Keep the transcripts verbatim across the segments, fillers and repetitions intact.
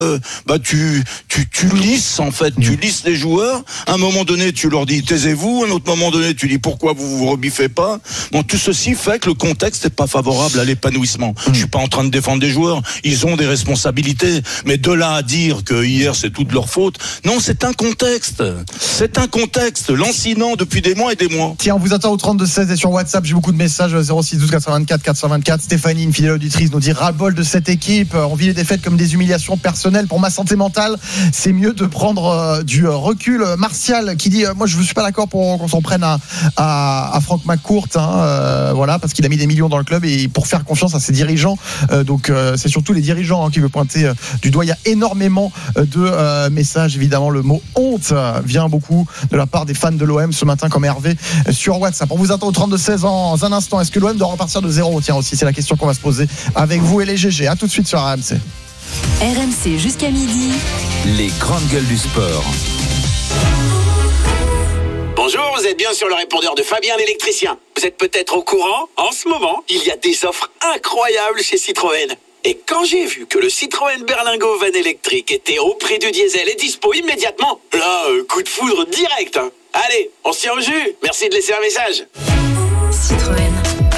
Euh, bah tu tu tu lisses en fait, tu lisses les joueurs. À un moment donné, tu leur dis taisez-vous. À un autre moment donné, tu dis pourquoi vous vous rebiffez pas. Bon, tout ceci fait que le contexte n'est pas favorable à l'épanouissement. Je suis pas en train de défendre des joueurs. Ils ont des responsabilités, mais de là à dire que hier c'est toute leur faute, non, c'est un contexte. C'est un contexte lancinant depuis des mois et des mois. Tiens, on vous attend au trente-deux seize et sur WhatsApp. J'ai beaucoup de messages. zéro six douze quatre-vingt-quatre quatre cent vingt-quatre. Stéphanie, une fidèle auditrice, nous dit ras-le-bol de cette équipe. On vit les défaites comme des humiliations personnelles. Pour ma santé mentale, c'est mieux de prendre euh, du recul. Martial qui dit euh, moi je ne suis pas d'accord pour qu'on s'en prenne à, à, à Franck McCourt, hein, euh, voilà, parce qu'il a mis des millions dans le club et pour faire confiance à ses dirigeants. Euh, donc euh, c'est surtout les dirigeants hein, qui veulent pointer euh, du doigt. Il y a énormément euh, de euh, messages. Évidemment, le mot honte euh, vient beaucoup de la part des fans de l'O M ce matin, comme Hervé euh, sur WhatsApp. On vous attend au trente-deux seize en un instant. Est-ce que l'O M doit repartir de zéro? Tiens aussi, c'est la question qu'on va se poser avec vous et les G G. À tout de suite sur R M C. R M C jusqu'à midi. Les grandes gueules du sport. Bonjour, vous êtes bien sur le répondeur de Fabien l'électricien. Vous êtes peut-être au courant, en ce moment, il y a des offres incroyables chez Citroën. Et quand j'ai vu que le Citroën Berlingo Van électrique était au prix du diesel et dispo immédiatement, là, euh, coup de foudre direct. Hein. Allez, on se tient au jus. Merci de laisser un message. Citroën.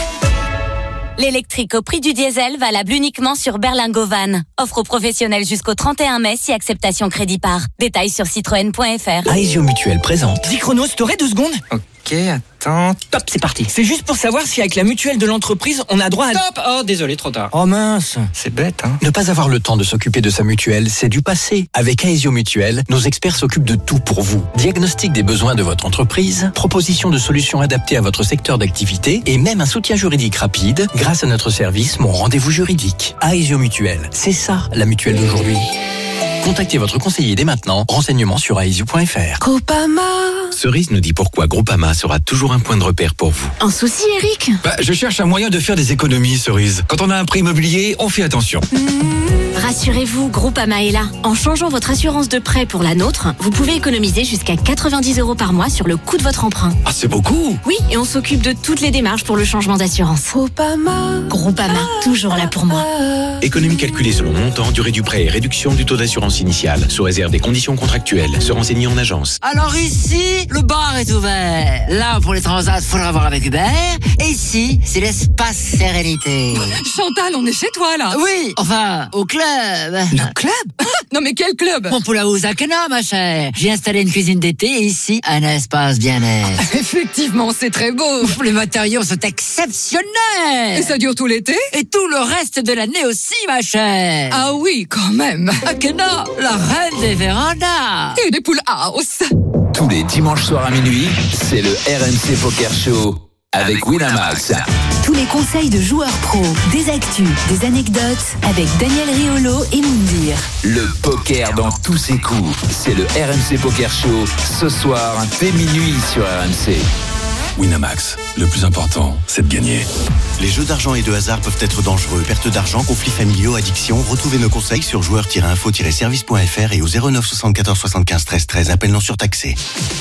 L'électrique au prix du diesel valable uniquement sur Berlingo Van. Offre aux professionnels jusqu'au trente et un mai si acceptation crédit par. Détails sur citroën point f r. Aesio Mutuelle présente. Dis Chronos, t'aurais deux secondes ? Ok, attends. Top, c'est parti. C'est juste pour savoir si avec la mutuelle de l'entreprise, on a droit à... Stop. Oh, désolé, trop tard. Oh mince, c'est bête, hein. Ne pas avoir le temps de s'occuper de sa mutuelle, c'est du passé. Avec Aesio Mutuelle, nos experts s'occupent de tout pour vous. Diagnostic des besoins de votre entreprise, proposition de solutions adaptées à votre secteur d'activité et même un soutien juridique rapide grâce à notre service Mon Rendez-vous Juridique. Aesio Mutuelle, c'est ça la mutuelle d'aujourd'hui. Contactez votre conseiller dès maintenant. Renseignements sur aesio point f r. Groupama. Cerise nous dit pourquoi Groupama sera toujours un point de repère pour vous. Un souci, Eric ? Bah, je cherche un moyen de faire des économies, Cerise. Quand on a un prêt immobilier, on fait attention. Mmh. Rassurez-vous, Groupama est là. En changeant votre assurance de prêt pour la nôtre, vous pouvez économiser jusqu'à quatre-vingt-dix euros par mois sur le coût de votre emprunt. Ah, c'est beaucoup. Oui, et on s'occupe de toutes les démarches pour le changement d'assurance. Groupama. Groupama, toujours là pour moi. Économie calculée selon montant, durée du prêt et réduction du taux d'assurance initiale, sous réserve des conditions contractuelles. Se renseigner en agence. Alors ici, le bar est ouvert. Là, pour les transats, faudra voir avec Hubert. Et ici, c'est l'espace sérénité. Chantal, on est chez toi, là. Oui, enfin, au club. Le club? Non, mais quel club? Mon Poulaouz à Kena, ma chère. J'ai installé une cuisine d'été et ici, un espace bien-être. Effectivement, c'est très beau. Les matériaux sont exceptionnels. Et ça dure tout l'été? Et tout le reste de l'année aussi, ma chère. Ah oui, quand même. Akena, la reine des vérandas. Et des poules house. Tous les dimanches soirs à minuit, c'est le R M C Poker Show avec Winamax. Tous les conseils de joueurs pros, des actus, des anecdotes avec Daniel Riolo et Moundir. Le poker dans tous ses coups, c'est le R M C Poker Show ce soir dès minuit sur R M C. Winamax, le plus important, c'est de gagner. Les jeux d'argent et de hasard peuvent être dangereux. Perte d'argent, conflits familiaux, addiction. Retrouvez nos conseils sur joueurs tiret info tiret service point f r et au zéro neuf soixante-quatorze soixante-quinze treize treize. Appel non surtaxé.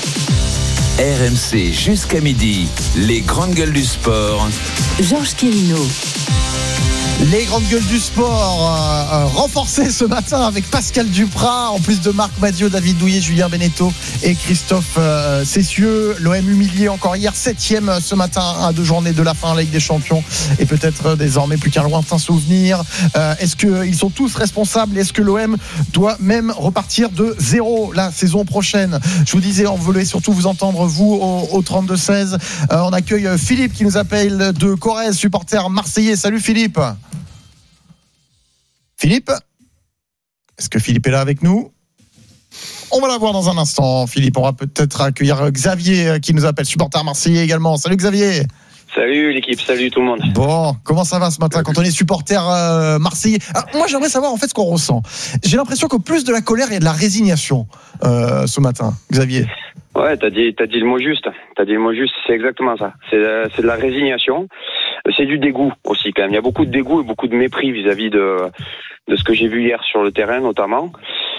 R M C jusqu'à midi, les grandes gueules du sport. Georges Quirino. Les grandes gueules du sport euh, euh, renforcées ce matin avec Pascal Duprat, en plus de Marc Madiot, David Douillet, Julien Beneteau et Christophe euh, Cessieux. L'O M humilié encore hier, septième ce matin à deux journées de la fin en Ligue des Champions et peut-être euh, désormais plus qu'un lointain souvenir. Euh, est-ce qu'ils sont tous responsables? Est-ce que l'O M doit même repartir de zéro la saison prochaine? Je vous disais, on voulait surtout vous entendre vous au, au trente-deux seize. Euh, on accueille Philippe qui nous appelle de Corrèze, supporter marseillais. Salut Philippe. Philippe, est-ce que Philippe est là avec nous? On va la voir dans un instant, Philippe. On va peut-être accueillir Xavier qui nous appelle, supporter marseillais également. Salut Xavier. Salut l'équipe, salut tout le monde. Bon, comment ça va ce matin quand on est supporter euh, marseillais? Alors, moi j'aimerais savoir en fait ce qu'on ressent. J'ai l'impression qu'au plus de la colère, il y a de la résignation euh, ce matin, Xavier. Ouais, t'as dit, t'as dit le mot juste. T'as dit le mot juste, c'est exactement ça. C'est, c'est de la résignation. C'est du dégoût aussi quand même. Il y a beaucoup de dégoût et beaucoup de mépris vis-à-vis de, de ce que j'ai vu hier sur le terrain notamment.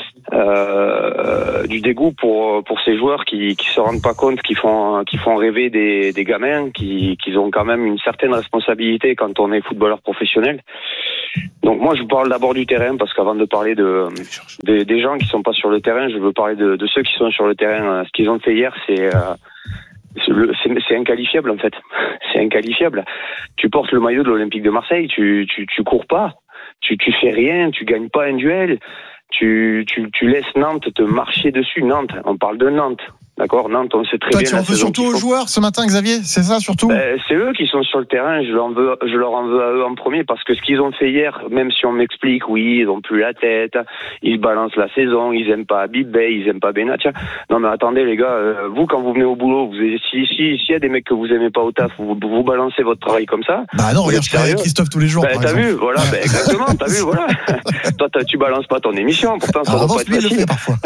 Euh, du dégoût pour pour ces joueurs qui qui se rendent pas compte, qui font qui font rêver des des gamins, qui qui ont quand même une certaine responsabilité quand on est footballeur professionnel. Donc moi, je vous parle d'abord du terrain, parce qu'avant de parler de, de des gens qui sont pas sur le terrain, je veux parler de, de ceux qui sont sur le terrain. Ce qu'ils ont fait hier, c'est, euh, c'est, le, c'est, c'est inqualifiable en fait. C'est inqualifiable. Tu portes le maillot de l'Olympique de Marseille, tu, tu, tu cours pas, tu, tu fais rien, tu gagnes pas un duel, tu, tu, tu laisses Nantes te marcher dessus. Nantes, on parle de Nantes. D'accord, Nantes, on sait très Toi, bien. tu en veux surtout aux joueurs ce matin, Xavier, c'est ça surtout ben, c'est eux qui sont sur le terrain, je leur, en veux, je leur en veux à eux en premier, parce que ce qu'ils ont fait hier, même si on m'explique, oui, ils ont plus la tête, ils balancent la saison, ils aiment pas Abibay, ils aiment pas Benatia. Non mais attendez les gars, euh, vous quand vous venez au boulot, vous, si si s'il y a des mecs que vous aimez pas au taf, vous, vous balancez votre travail comme ça. Bah non, regarde, je travaille avec Christophe tous les jours. Ben, t'as vu, voilà, ben, exactement, t'as vu, voilà. Toi, t'as, tu balances pas ton émission, pourtant ça Alors, doit pas être facile. Parfois.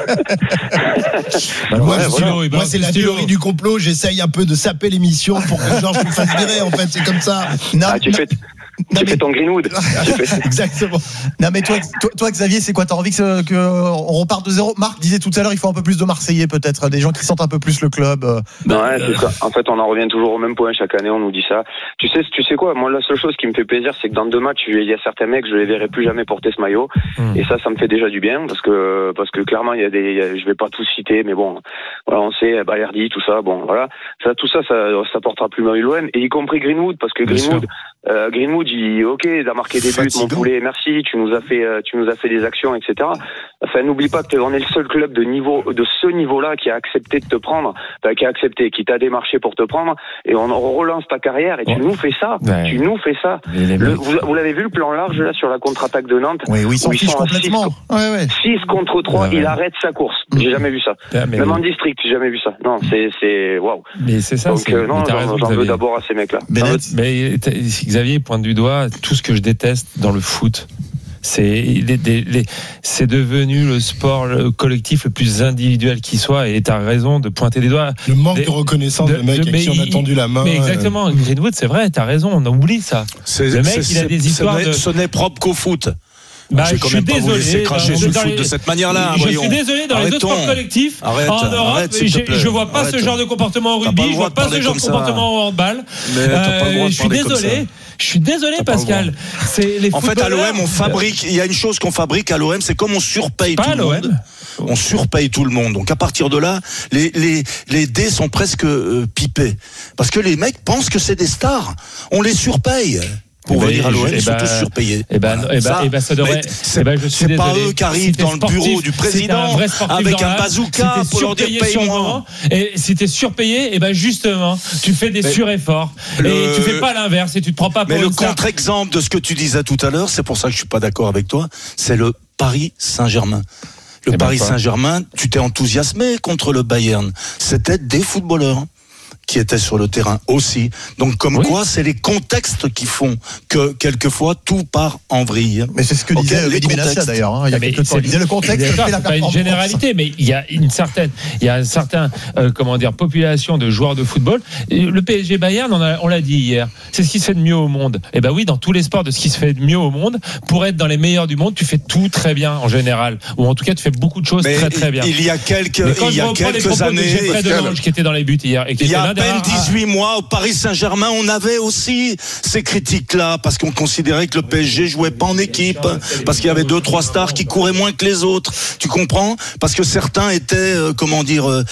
bah, moi, ouais, voilà. voilà. moi, c'est la théorie du complot, j'essaye un peu de saper l'émission pour que Georges me fasse virer, en fait, c'est comme ça. Non, ah, tu fais, tu non, fais mais... ton Greenwood. Exactement. Non, mais toi, toi, toi Xavier, c'est quoi? T'as envie que, que on reparte de zéro? Marc disait tout à l'heure, il faut un peu plus de Marseillais, peut-être, des gens qui sentent un peu plus le club. Non, ouais, c'est ça. En fait, on en revient toujours au même point chaque année, on nous dit ça. Tu sais, tu sais quoi? Moi, la seule chose qui me fait plaisir, c'est que dans deux matchs, il y a certains mecs, je les verrai plus jamais porter ce maillot. Mmh. Et ça, ça me fait déjà du bien, parce que, parce que clairement, il y a des, il y a, je vais pas tout citer, mais bon, voilà, on sait, Balerdi, tout ça, bon, voilà. Ça, tout ça, ça, ça portera plus mal l'O M, et y compris Greenwood, parce que Greenwood, euh, Greenwood, il, ok, il a marqué des buts, mon poulet, merci, tu nous as fait, tu nous as fait des actions, et cetera. Enfin, n'oublie pas que on est le seul club de niveau, de ce niveau-là qui a accepté de te prendre, enfin, qui a accepté, qui t'a démarché pour te prendre, et on relance ta carrière, et tu ouais. nous fais ça, ouais. tu nous fais ça. Le, vous, vous l'avez vu, le plan large, là, sur la contre-attaque de Nantes? Oui, oui, ils s'en fichent complètement. six, ouais, ouais. six contre trois, ouais, ouais. il arrête sa course. J'ai mmh. jamais vu ça. Ah, Même oui. en district, j'ai jamais vu ça. Non, c'est, c'est, waouh. Mais c'est ça, donc, c'est, euh, non, j'en, raison, j'en veux d'abord à ces mecs-là. Mais, mais Xavier pointe du doigt tout ce que je déteste dans le foot. C'est, les, les, les, c'est devenu le sport le collectif le plus individuel qui soit, et tu as raison de pointer des doigts. Le manque des, de reconnaissance de, de mecs à qui on a tendu la main. Mais exactement, euh... Greenwood, c'est vrai, tu as raison, on oublie ça. C'est, le mec, c'est, il a des histoires ce de... Ce n'est propre qu'au foot. Bah, je vais quand je même suis pas désolé. vous laisser cracher dans, sur le dans foot les, de cette manière-là. Je voyons. suis désolé, dans Arrêtons. les autres sports collectifs, arrête, en Europe, arrête, je vois pas arrête. ce genre de comportement au rugby, je vois pas ce genre de comportement au handball. Mais t'as pas le droit de je suis désolé. Je suis désolé, t'as Pascal. C'est les en fait, à l'O M, on fabrique. Il y a une chose qu'on fabrique à l'O M, c'est comme on surpaye tout le monde. On surpaye tout le monde. Donc à partir de là, les les les dés sont presque euh, pipés, parce que les mecs pensent que c'est des stars. On les surpaye. Pour bah, venir à l'O M, ils sont bah, tous surpayés. Et ben, voilà. et ben, ça, et ben, ça devrait. C'est, ben, je suis c'est désolé. pas eux qui arrivent dans sportif, le bureau du président un avec un bazooka pour leur dire paye-moi. Et si t'es surpayé, et ben justement, tu fais des mais surefforts le... et tu fais pas l'inverse et tu te prends pas pour mais une le contre-exemple de ce que tu disais tout à l'heure, c'est pour ça que je suis pas d'accord avec toi. C'est le Paris Saint-Germain. Le et Paris ben Saint-Germain, tu t'es enthousiasmé contre le Bayern. C'était des footballeurs qui étaient sur le terrain aussi. Donc comme oui. quoi, c'est les contextes qui font que quelquefois tout part en vrille. Mais c'est ce que okay, disait Mehdi Benassia d'ailleurs. Hein, il y a mais quelques temps, il disait le contexte fait la performance. C'est pas une généralité, mais il y a une certaine, il y a un certain, euh, comment dire, population de joueurs de football. Et le P S G Bayern, on, a, on l'a dit hier, c'est ce qui se fait de mieux au monde. Et ben oui, dans tous les sports, de ce qui se fait de mieux au monde, pour être dans les meilleurs du monde, tu fais tout très bien en général, ou en tout cas, tu fais beaucoup de choses mais très très bien. Il y a quelques, il y a quelques années, Geoffrey Delange qui était dans les buts hier, et qui il y était a à peine dix-huit mois au Paris Saint-Germain, on avait aussi ces critiques-là parce qu'on considérait que le P S G jouait pas en équipe, parce qu'il y avait deux trois stars qui couraient moins que les autres. Tu comprends? Parce que certains étaient, euh, comment dire, euh,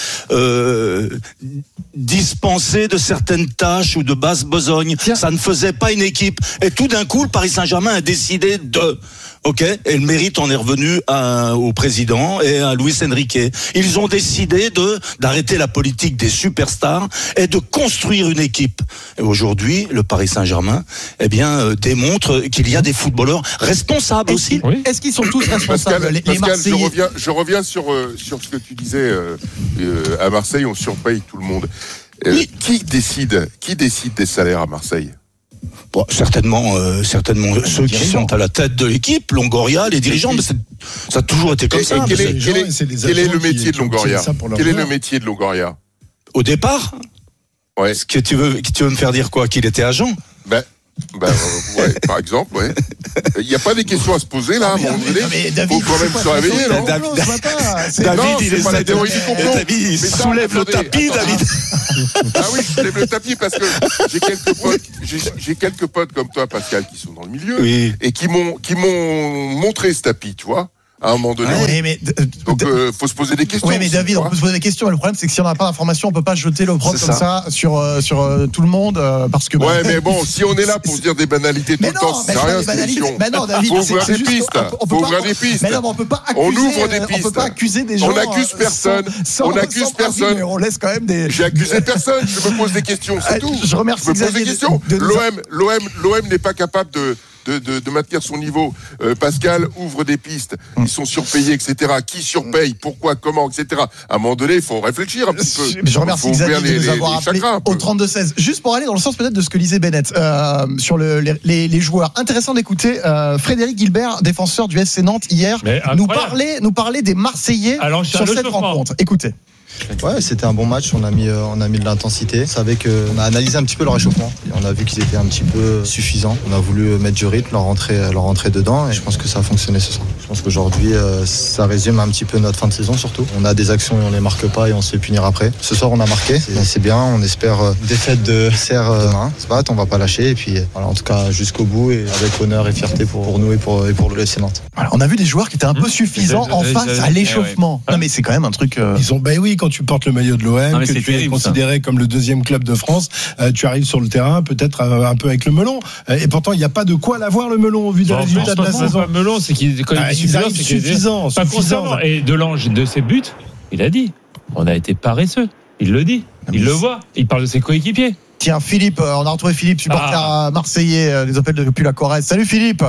euh, dispensés de certaines tâches ou de basse besogne. Ça ne faisait pas une équipe. Et tout d'un coup, le Paris Saint-Germain a décidé de... Ok, et le mérite en est revenu à, au président et à Luis Enrique. Ils ont décidé de d'arrêter la politique des superstars et de construire une équipe. Et aujourd'hui, le Paris Saint-Germain, eh bien, euh, démontre qu'il y a des footballeurs responsables est-ce aussi. Oui. Est-ce qu'ils sont tous responsables? Pascal, les, Pascal, les Marseillais. je reviens, je reviens sur euh, sur ce que tu disais. Euh, euh, à Marseille, on surpaye tout le monde. Euh, oui. Qui décide Qui décide des salaires à Marseille? Bon, certainement, euh, certainement ceux qui sont à la tête de l'équipe, Longoria, les dirigeants, mais c'est, ça a toujours été comme et, ça. Et quel, est, quel, est, quel est le métier de Longoria? Quel est le métier de Longoria? Au départ, ouais. Ce que tu veux, tu veux me faire dire quoi? Qu'il était agent? Ben, Ben, euh, ouais, par exemple, ouais. Il n'y a pas des questions à se poser, là, à un moment donné. Il faut quand même se réveiller, non? David, non, il c'est pas la essaie théorie du complot. David, il soulève le tapis, David. Ah oui, je soulève le tapis parce que j'ai quelques potes, j'ai, j'ai quelques potes comme toi, Pascal, qui sont dans le milieu oui. et qui m'ont, qui m'ont montré ce tapis, tu vois. À un moment donné, ah oui, mais, donc euh, faut se poser des questions. Oui, mais David, on peut se poser des questions. Mais le problème, c'est que si on n'a pas d'informations, on peut pas jeter l'opprobre comme ça, ça sur euh, sur euh, tout le monde, euh, parce que. Ouais, bah, mais bon, si on est là pour se dire des banalités tout mais le non, temps, ça sert à rien cette émission. Mais non, David, faut ouvrir c'est, des c'est pistes. Juste, on, on faut pas, ouvrir des pistes. Mais non, mais on peut pas accuser. On ouvre des pistes. On peut pas accuser des gens. On n'accuse personne. Sans, on n'accuse sans personne. Mais on laisse quand même des. J'ai accusé personne. Je me pose des questions, c'est tout. Je remercie. Je me pose des questions. L'O M, l'O M, l'O M n'est pas capable de. De, de, de maintenir son niveau. Euh, Pascal ouvre des pistes. Ils sont surpayés, et cetera. Qui surpaye? Pourquoi? Comment? et cetera. À un moment donné, il faut réfléchir un petit peu. Je remercie Xavier de nous avoir appelé au trente-deux seize. Juste pour aller dans le sens peut-être de ce que disait Bennett euh, sur le, les, les, les joueurs. Intéressant d'écouter euh, Frédéric Gilbert, défenseur du S C Nantes hier, nous parler, nous parler des Marseillais Alors, sur cette rencontre. Écoutez. Ouais, c'était un bon match, on a mis, euh, on a mis de l'intensité. On savait qu'on a analysé un petit peu leur échauffement. Et on a vu qu'ils étaient un petit peu suffisants. On a voulu mettre du rythme, leur rentrer, leur rentrer dedans et je pense que ça a fonctionné ce soir. Je pense qu'aujourd'hui, euh, ça résume un petit peu notre fin de saison surtout. On a des actions et on les marque pas et on se fait punir après. Ce soir, on a marqué, c'est, c'est bien. On espère euh, défaite de Serre euh, demain. Se battre, on va pas lâcher et puis voilà, en tout cas jusqu'au bout et avec honneur et fierté pour, pour nous et pour, et pour le F C Nantes. Voilà, on a vu des joueurs qui étaient un peu suffisants en face à l'échauffement. Non mais c'est quand même un truc. Euh... Ils ont, ben oui, quand tu portes le maillot de l'O M, non, que tu terrible, es considéré ça. Comme le deuxième club de France, euh, tu arrives sur le terrain peut-être euh, un peu avec le melon. Euh, et pourtant, il n'y a pas de quoi l'avoir le melon au vu des résultats de la saison. Pas melon, c'est qu'il quand ah, ils arrivent suffisants. Pas constamment. Et Delange de ses buts, il a dit, on a été paresseux. Il le dit, il le voit. Il parle de ses coéquipiers. Tiens, Philippe, on a retrouvé Philippe, supporter ah. marseillais, les appels depuis la Corrèze. Salut Philippe.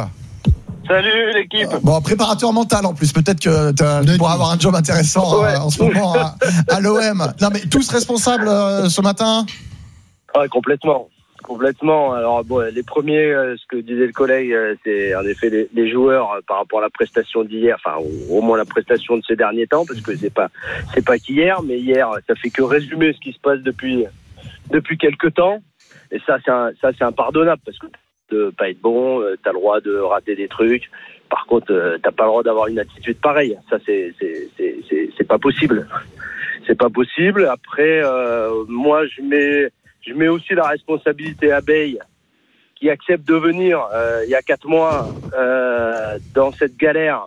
Salut l'équipe. Bon, préparateur mental en plus. Peut-être que tu pourras avoir un job intéressant ouais. euh, en ce moment à, à l'O M. Non, mais tous responsables euh, ce matin. Ah, complètement, complètement. Alors bon, les premiers, euh, ce que disait le collègue, euh, c'est en effet les, les joueurs euh, par rapport à la prestation d'hier, enfin au, au moins la prestation de ces derniers temps, parce que c'est pas c'est pas qu'hier, mais hier, ça fait que résumer ce qui se passe depuis depuis quelques temps. Et ça, c'est un, ça c'est impardonnable parce que de pas être bon, euh, t'as le droit de rater des trucs. Par contre, euh, t'as pas le droit d'avoir une attitude pareille. Ça, c'est c'est c'est c'est, c'est pas possible. C'est pas possible. Après, euh, moi, je mets je mets aussi la responsabilité à Bey, qui accepte de venir euh, il y a quatre mois euh, dans cette galère,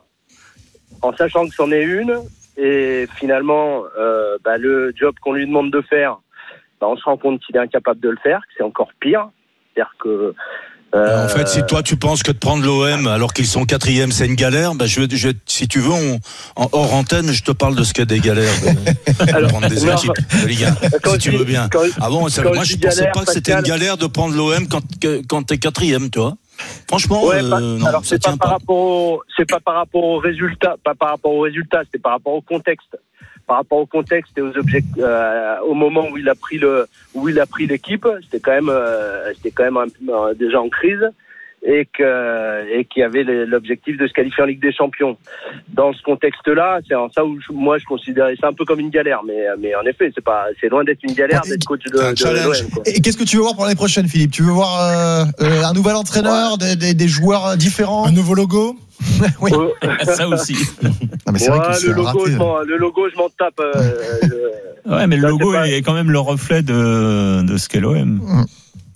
en sachant que c'en est une. Et finalement, euh, bah, le job qu'on lui demande de faire, bah, on se rend compte qu'il est incapable de le faire, que c'est encore pire. C'est-à-dire que Euh, en fait, si toi tu penses que de prendre l'O M alors qu'ils sont quatrième, c'est une galère, bah je, je, si tu veux, on, en hors antenne, je te parle de ce qu'est des galères de, de alors, prendre des non, équipes de Ligue un, si tu veux bien. Quand, ah bon, ça, moi je pensais galère, pas que c'était Pascal, une galère de prendre l'O M quand, quand t'es quatrième, tu vois. Franchement, ouais, euh, pas, non, alors ça c'est tient pas par pas. rapport au, c'est pas par rapport au résultat, pas par rapport au résultat, c'est par rapport au contexte. Par rapport au contexte et aux objectifs, euh, au moment où il a pris le, où il a pris l'équipe, c'était quand même, euh, c'était quand même un, euh, déjà en crise. Et que et qu'il y avait l'objectif de se qualifier en Ligue des Champions. Dans ce contexte-là, c'est en ça où je, moi je considérais ça un peu comme une galère, mais mais en effet, c'est pas c'est loin d'être une galère d'être coach de, de l'O M. Quoi. Et qu'est-ce que tu veux voir pour l'année prochaine, Philippe? Tu veux voir euh, euh, un nouvel entraîneur, ouais. des, des, des joueurs différents, un nouveau logo? Oui, ça aussi. Non, mais c'est ouais, vrai que le logo, je m'en, le logo, je m'en tape. Euh, le... Ouais, mais le logo pas... est quand même le reflet de de ce qu'est l'O M. Mmh.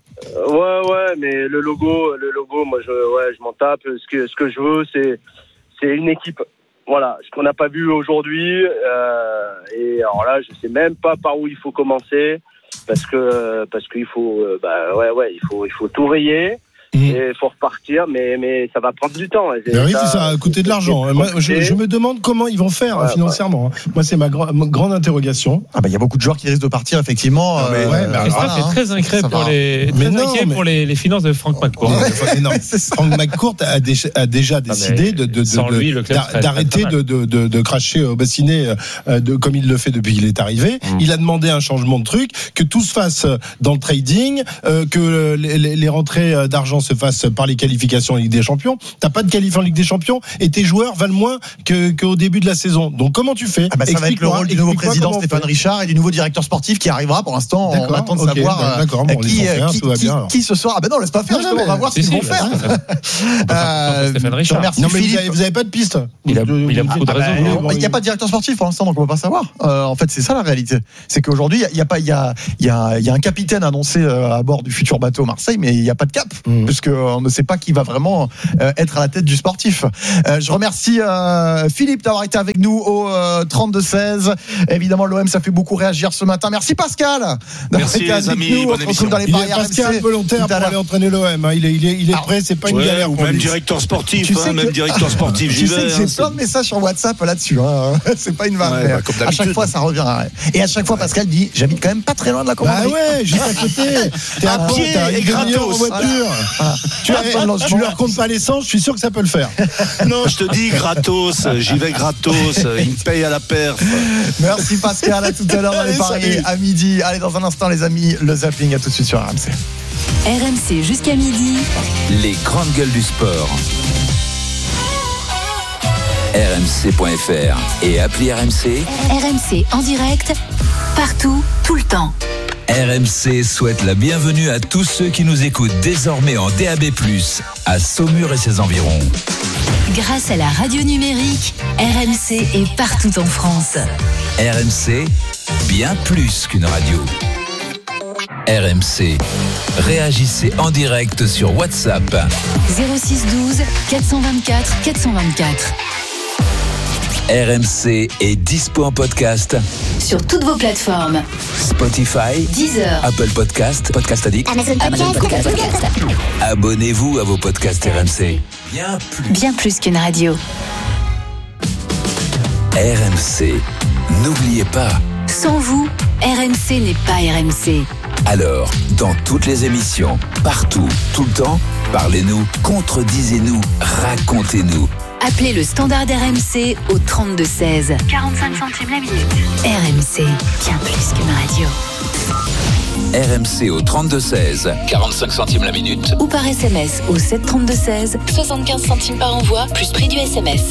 Ouais, ouais, mais le logo, le logo, moi, je, ouais, je m'en tape. Ce que, ce que je veux, c'est, c'est une équipe. Voilà, ce qu'on n'a pas vu aujourd'hui. Euh, et alors là, je sais même pas par où il faut commencer, parce que, parce qu'il faut, euh, bah, ouais, ouais, il faut, il faut tout rayer. Et il faut repartir, mais, mais ça va prendre du temps. Ben oui, ça, ça va coûter de l'argent. Moi, je, je me demande comment ils vont faire ouais, financièrement. Ouais. Moi, c'est ma, gra- ma grande interrogation. Ah bah, il y a beaucoup de joueurs qui risquent de partir, effectivement. Non, mais, euh, ouais, bah, Christophe voilà, est très inquiet pour, les, très non, inquiet mais... pour les, les finances de Franck McCourt. Ouais, non, Franck McCourt a, dé- a déjà décidé de, de, de, de, lui, d'a- d'arrêter de, de, de, de cracher au bassinet euh, de, comme il le fait depuis qu'il est arrivé. Mmh. Il a demandé un changement de truc, que tout se fasse dans le trading, euh, que les, les, les rentrées d'argent l'argent se fasse par les qualifications en Ligue des Champions. T'as pas de qualif en Ligue des Champions et tes joueurs valent moins que, qu'au début de la saison. Donc comment tu fais? Ah bah, ça va être le rôle du nouveau président Stéphane Richard et du nouveau directeur sportif qui arrivera. Pour l'instant, on attend de okay, savoir d'accord, bon, qui, faire, qui, qui, bien, qui ce sera. Ah ben non, laisse pas faire, non, justement, on va voir ce qu'ils vont faire. Stéphane Richard. Merci non mais Philippe. vous avez, vous avez pas de piste. Il a, il a beaucoup de raisons. Il n'y a pas de directeur sportif pour l'instant, donc on va pas savoir. Euh, en fait, c'est ça la réalité. C'est qu'aujourd'hui, il y a pas, il y a, il y a, il y a un capitaine annoncé à bord du futur bateau Marseille, mais il n'y a pas de cap, mmh. puisque on ne sait pas qui va vraiment être à la tête du sportif. Euh, je remercie euh, Philippe d'avoir été avec nous au euh, trente-deux seize. Évidemment, l'O M, ça fait beaucoup réagir ce matin. Merci Pascal. Merci les amis. Nous. On se retrouve dans les paris Pascal R M C volontaire pour aller entraîner l'O M. Hein. Il est, il est, il est Alors, prêt. C'est pas une ouais, galère. Ou même lui. Directeur sportif. Hein, même que... directeur sportif. Tu j'y sais vais. que j'ai hein, plein de messages sur WhatsApp là-dessus. Hein. C'est pas une vanne. Ouais, bah, à chaque fois, ça revient. Et à chaque fois, Pascal dit, j'habite quand même pas très loin de la commanderie. Bah ouais, juste à côté. T'es à pied et gratos en voiture. Tu leur comptes pas l'essence. Je suis sûr que ça peut le faire. Non, je te dis gratos. J'y vais gratos. Il me paye à la perf. Merci Pascal. À tout à l'heure dans les paris à midi. Allez, dans un instant, les amis, le zapping. À tout de suite sur R M C. R M C jusqu'à midi. Les grandes gueules du sport. R M C point F R et appli R M C. R M C en direct, partout, tout le temps. R M C souhaite la bienvenue à tous ceux qui nous écoutent désormais en D A B plus, à Saumur et ses environs. Grâce à la radio numérique, R M C est partout en France. R M C, bien plus qu'une radio. R M C. Réagissez en direct sur WhatsApp. zéro six douze quatre cent vingt-quatre quatre cent vingt-quatre. R M C est dispo en podcast sur toutes vos plateformes. Spotify, Deezer, Apple Podcast, Podcast Addict, Amazon Podcast, Amazon Podcast, Podcast. Abonnez-vous à vos podcasts R M C. Bien plus. Bien plus qu'une radio. R M C. N'oubliez pas. Sans vous, R M C n'est pas R M C. Alors, dans toutes les émissions, partout, tout le temps, parlez-nous, contredisez-nous, racontez-nous. Appelez le standard R M C au trente-deux seize. quarante-cinq centimes la minute. R M C, bien plus qu'une radio. R M C au trente-deux seize, quarante-cinq centimes la minute. Ou par S M S au sept trente-deux seize, soixante-quinze centimes par envoi, plus prix du S M S.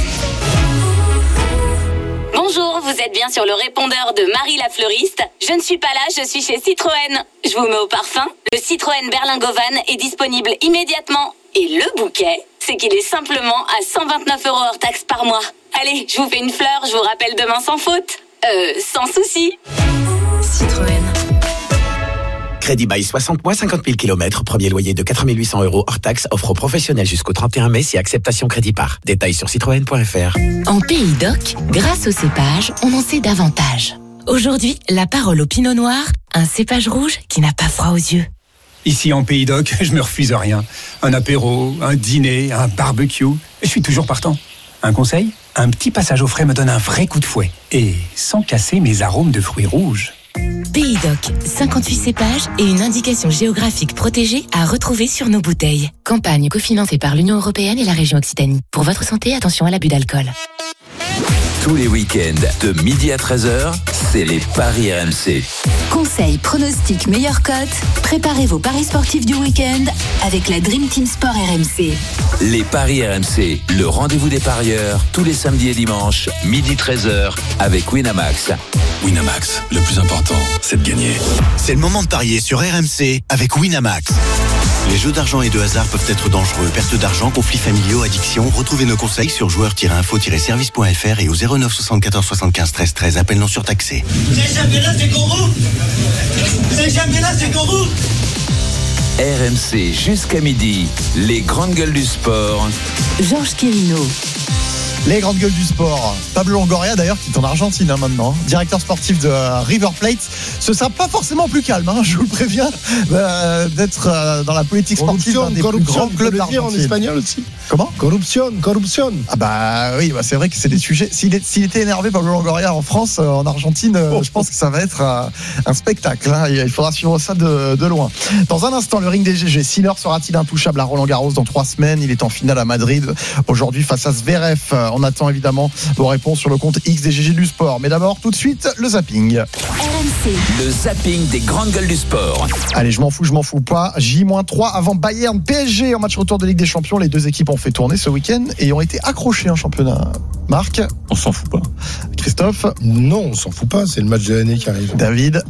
Bonjour, vous êtes bien sur le répondeur de Marie la fleuriste. Je ne suis pas là, je suis chez Citroën. Je vous mets au parfum. Le Citroën Berlingo Van est disponible immédiatement. Et le bouquet, c'est qu'il est simplement à cent vingt-neuf euros hors taxe par mois. Allez, je vous fais une fleur, je vous rappelle demain sans faute. Euh, sans souci. Citroën. Crédit bail soixante mois, cinquante mille kilomètres. Premier loyer de quatre mille huit cents euros hors taxe. Offre aux professionnels jusqu'au trente et un mai si acceptation crédit par. Détails sur citroën point F R. En Pays d'Oc, grâce au cépage, on en sait davantage. Aujourd'hui, la parole au Pinot Noir, un cépage rouge qui n'a pas froid aux yeux. Ici en Pays d'Oc, je me refuse à rien. Un apéro, un dîner, un barbecue, je suis toujours partant. Un conseil ? Un petit passage au frais me donne un vrai coup de fouet. Et sans casser mes arômes de fruits rouges. Pays d'Oc, cinquante-huit cépages et une indication géographique protégée à retrouver sur nos bouteilles. Campagne cofinancée par l'Union européenne et la région Occitanie. Pour votre santé, attention à l'abus d'alcool. Tous les week-ends, de midi à treize heures, c'est les paris R M C. Conseils, pronostics, meilleures cotes. Préparez vos paris sportifs du week-end avec la Dream Team Sport R M C. Les paris R M C, le rendez-vous des parieurs, tous les samedis et dimanches, midi treize heures, avec Winamax. Winamax, le plus important, c'est de gagner. C'est le moment de parier sur R M C avec Winamax. Les jeux d'argent et de hasard peuvent être dangereux. Perte d'argent, conflits familiaux, addiction. Retrouvez nos conseils sur joueurs tiret info tiret service point F R et au zéro neuf soixante-quatorze soixante-quinze treize treize. Appel non surtaxé. C'est jamais là, c'est qu'on roule. C'est jamais là, c'est qu'on roule. R M C jusqu'à midi, les grandes gueules du sport. Georges Quirino. Les grandes gueules du sport. Pablo Longoria d'ailleurs qui est en Argentine hein, maintenant, directeur sportif de euh, River Plate. Ce sera pas forcément plus calme, hein, je vous le préviens, euh, d'être euh, dans la politique sportive d'un des plus grands clubs d'Argentine. En espagnol aussi. Comment ? Corruption, corruption. Ah bah oui, bah c'est vrai que c'est des sujets. S'il, est, s'il était énervé Pablo Longoria en France, euh, en Argentine, euh, oh. je pense que ça va être euh, un spectacle. Hein, il faudra suivre ça de, de loin. Dans un instant, le ring des G G. Sinner sera-t-il intouchable à Roland-Garros dans trois semaines ? Il est en finale à Madrid aujourd'hui face à Zverev. On attend évidemment vos réponses sur le compte X des G G du sport. Mais d'abord, tout de suite, le zapping. R M C. Le zapping des grandes gueules du sport. Allez, je m'en fous, je m'en fous pas. J trois avant Bayern P S G en match retour de Ligue des Champions. Les deux équipes ont fait tourner ce week-end et ont été accrochées en championnat. Marc? On s'en fout pas. Christophe? Non, on s'en fout pas. C'est le match de l'année qui arrive. David?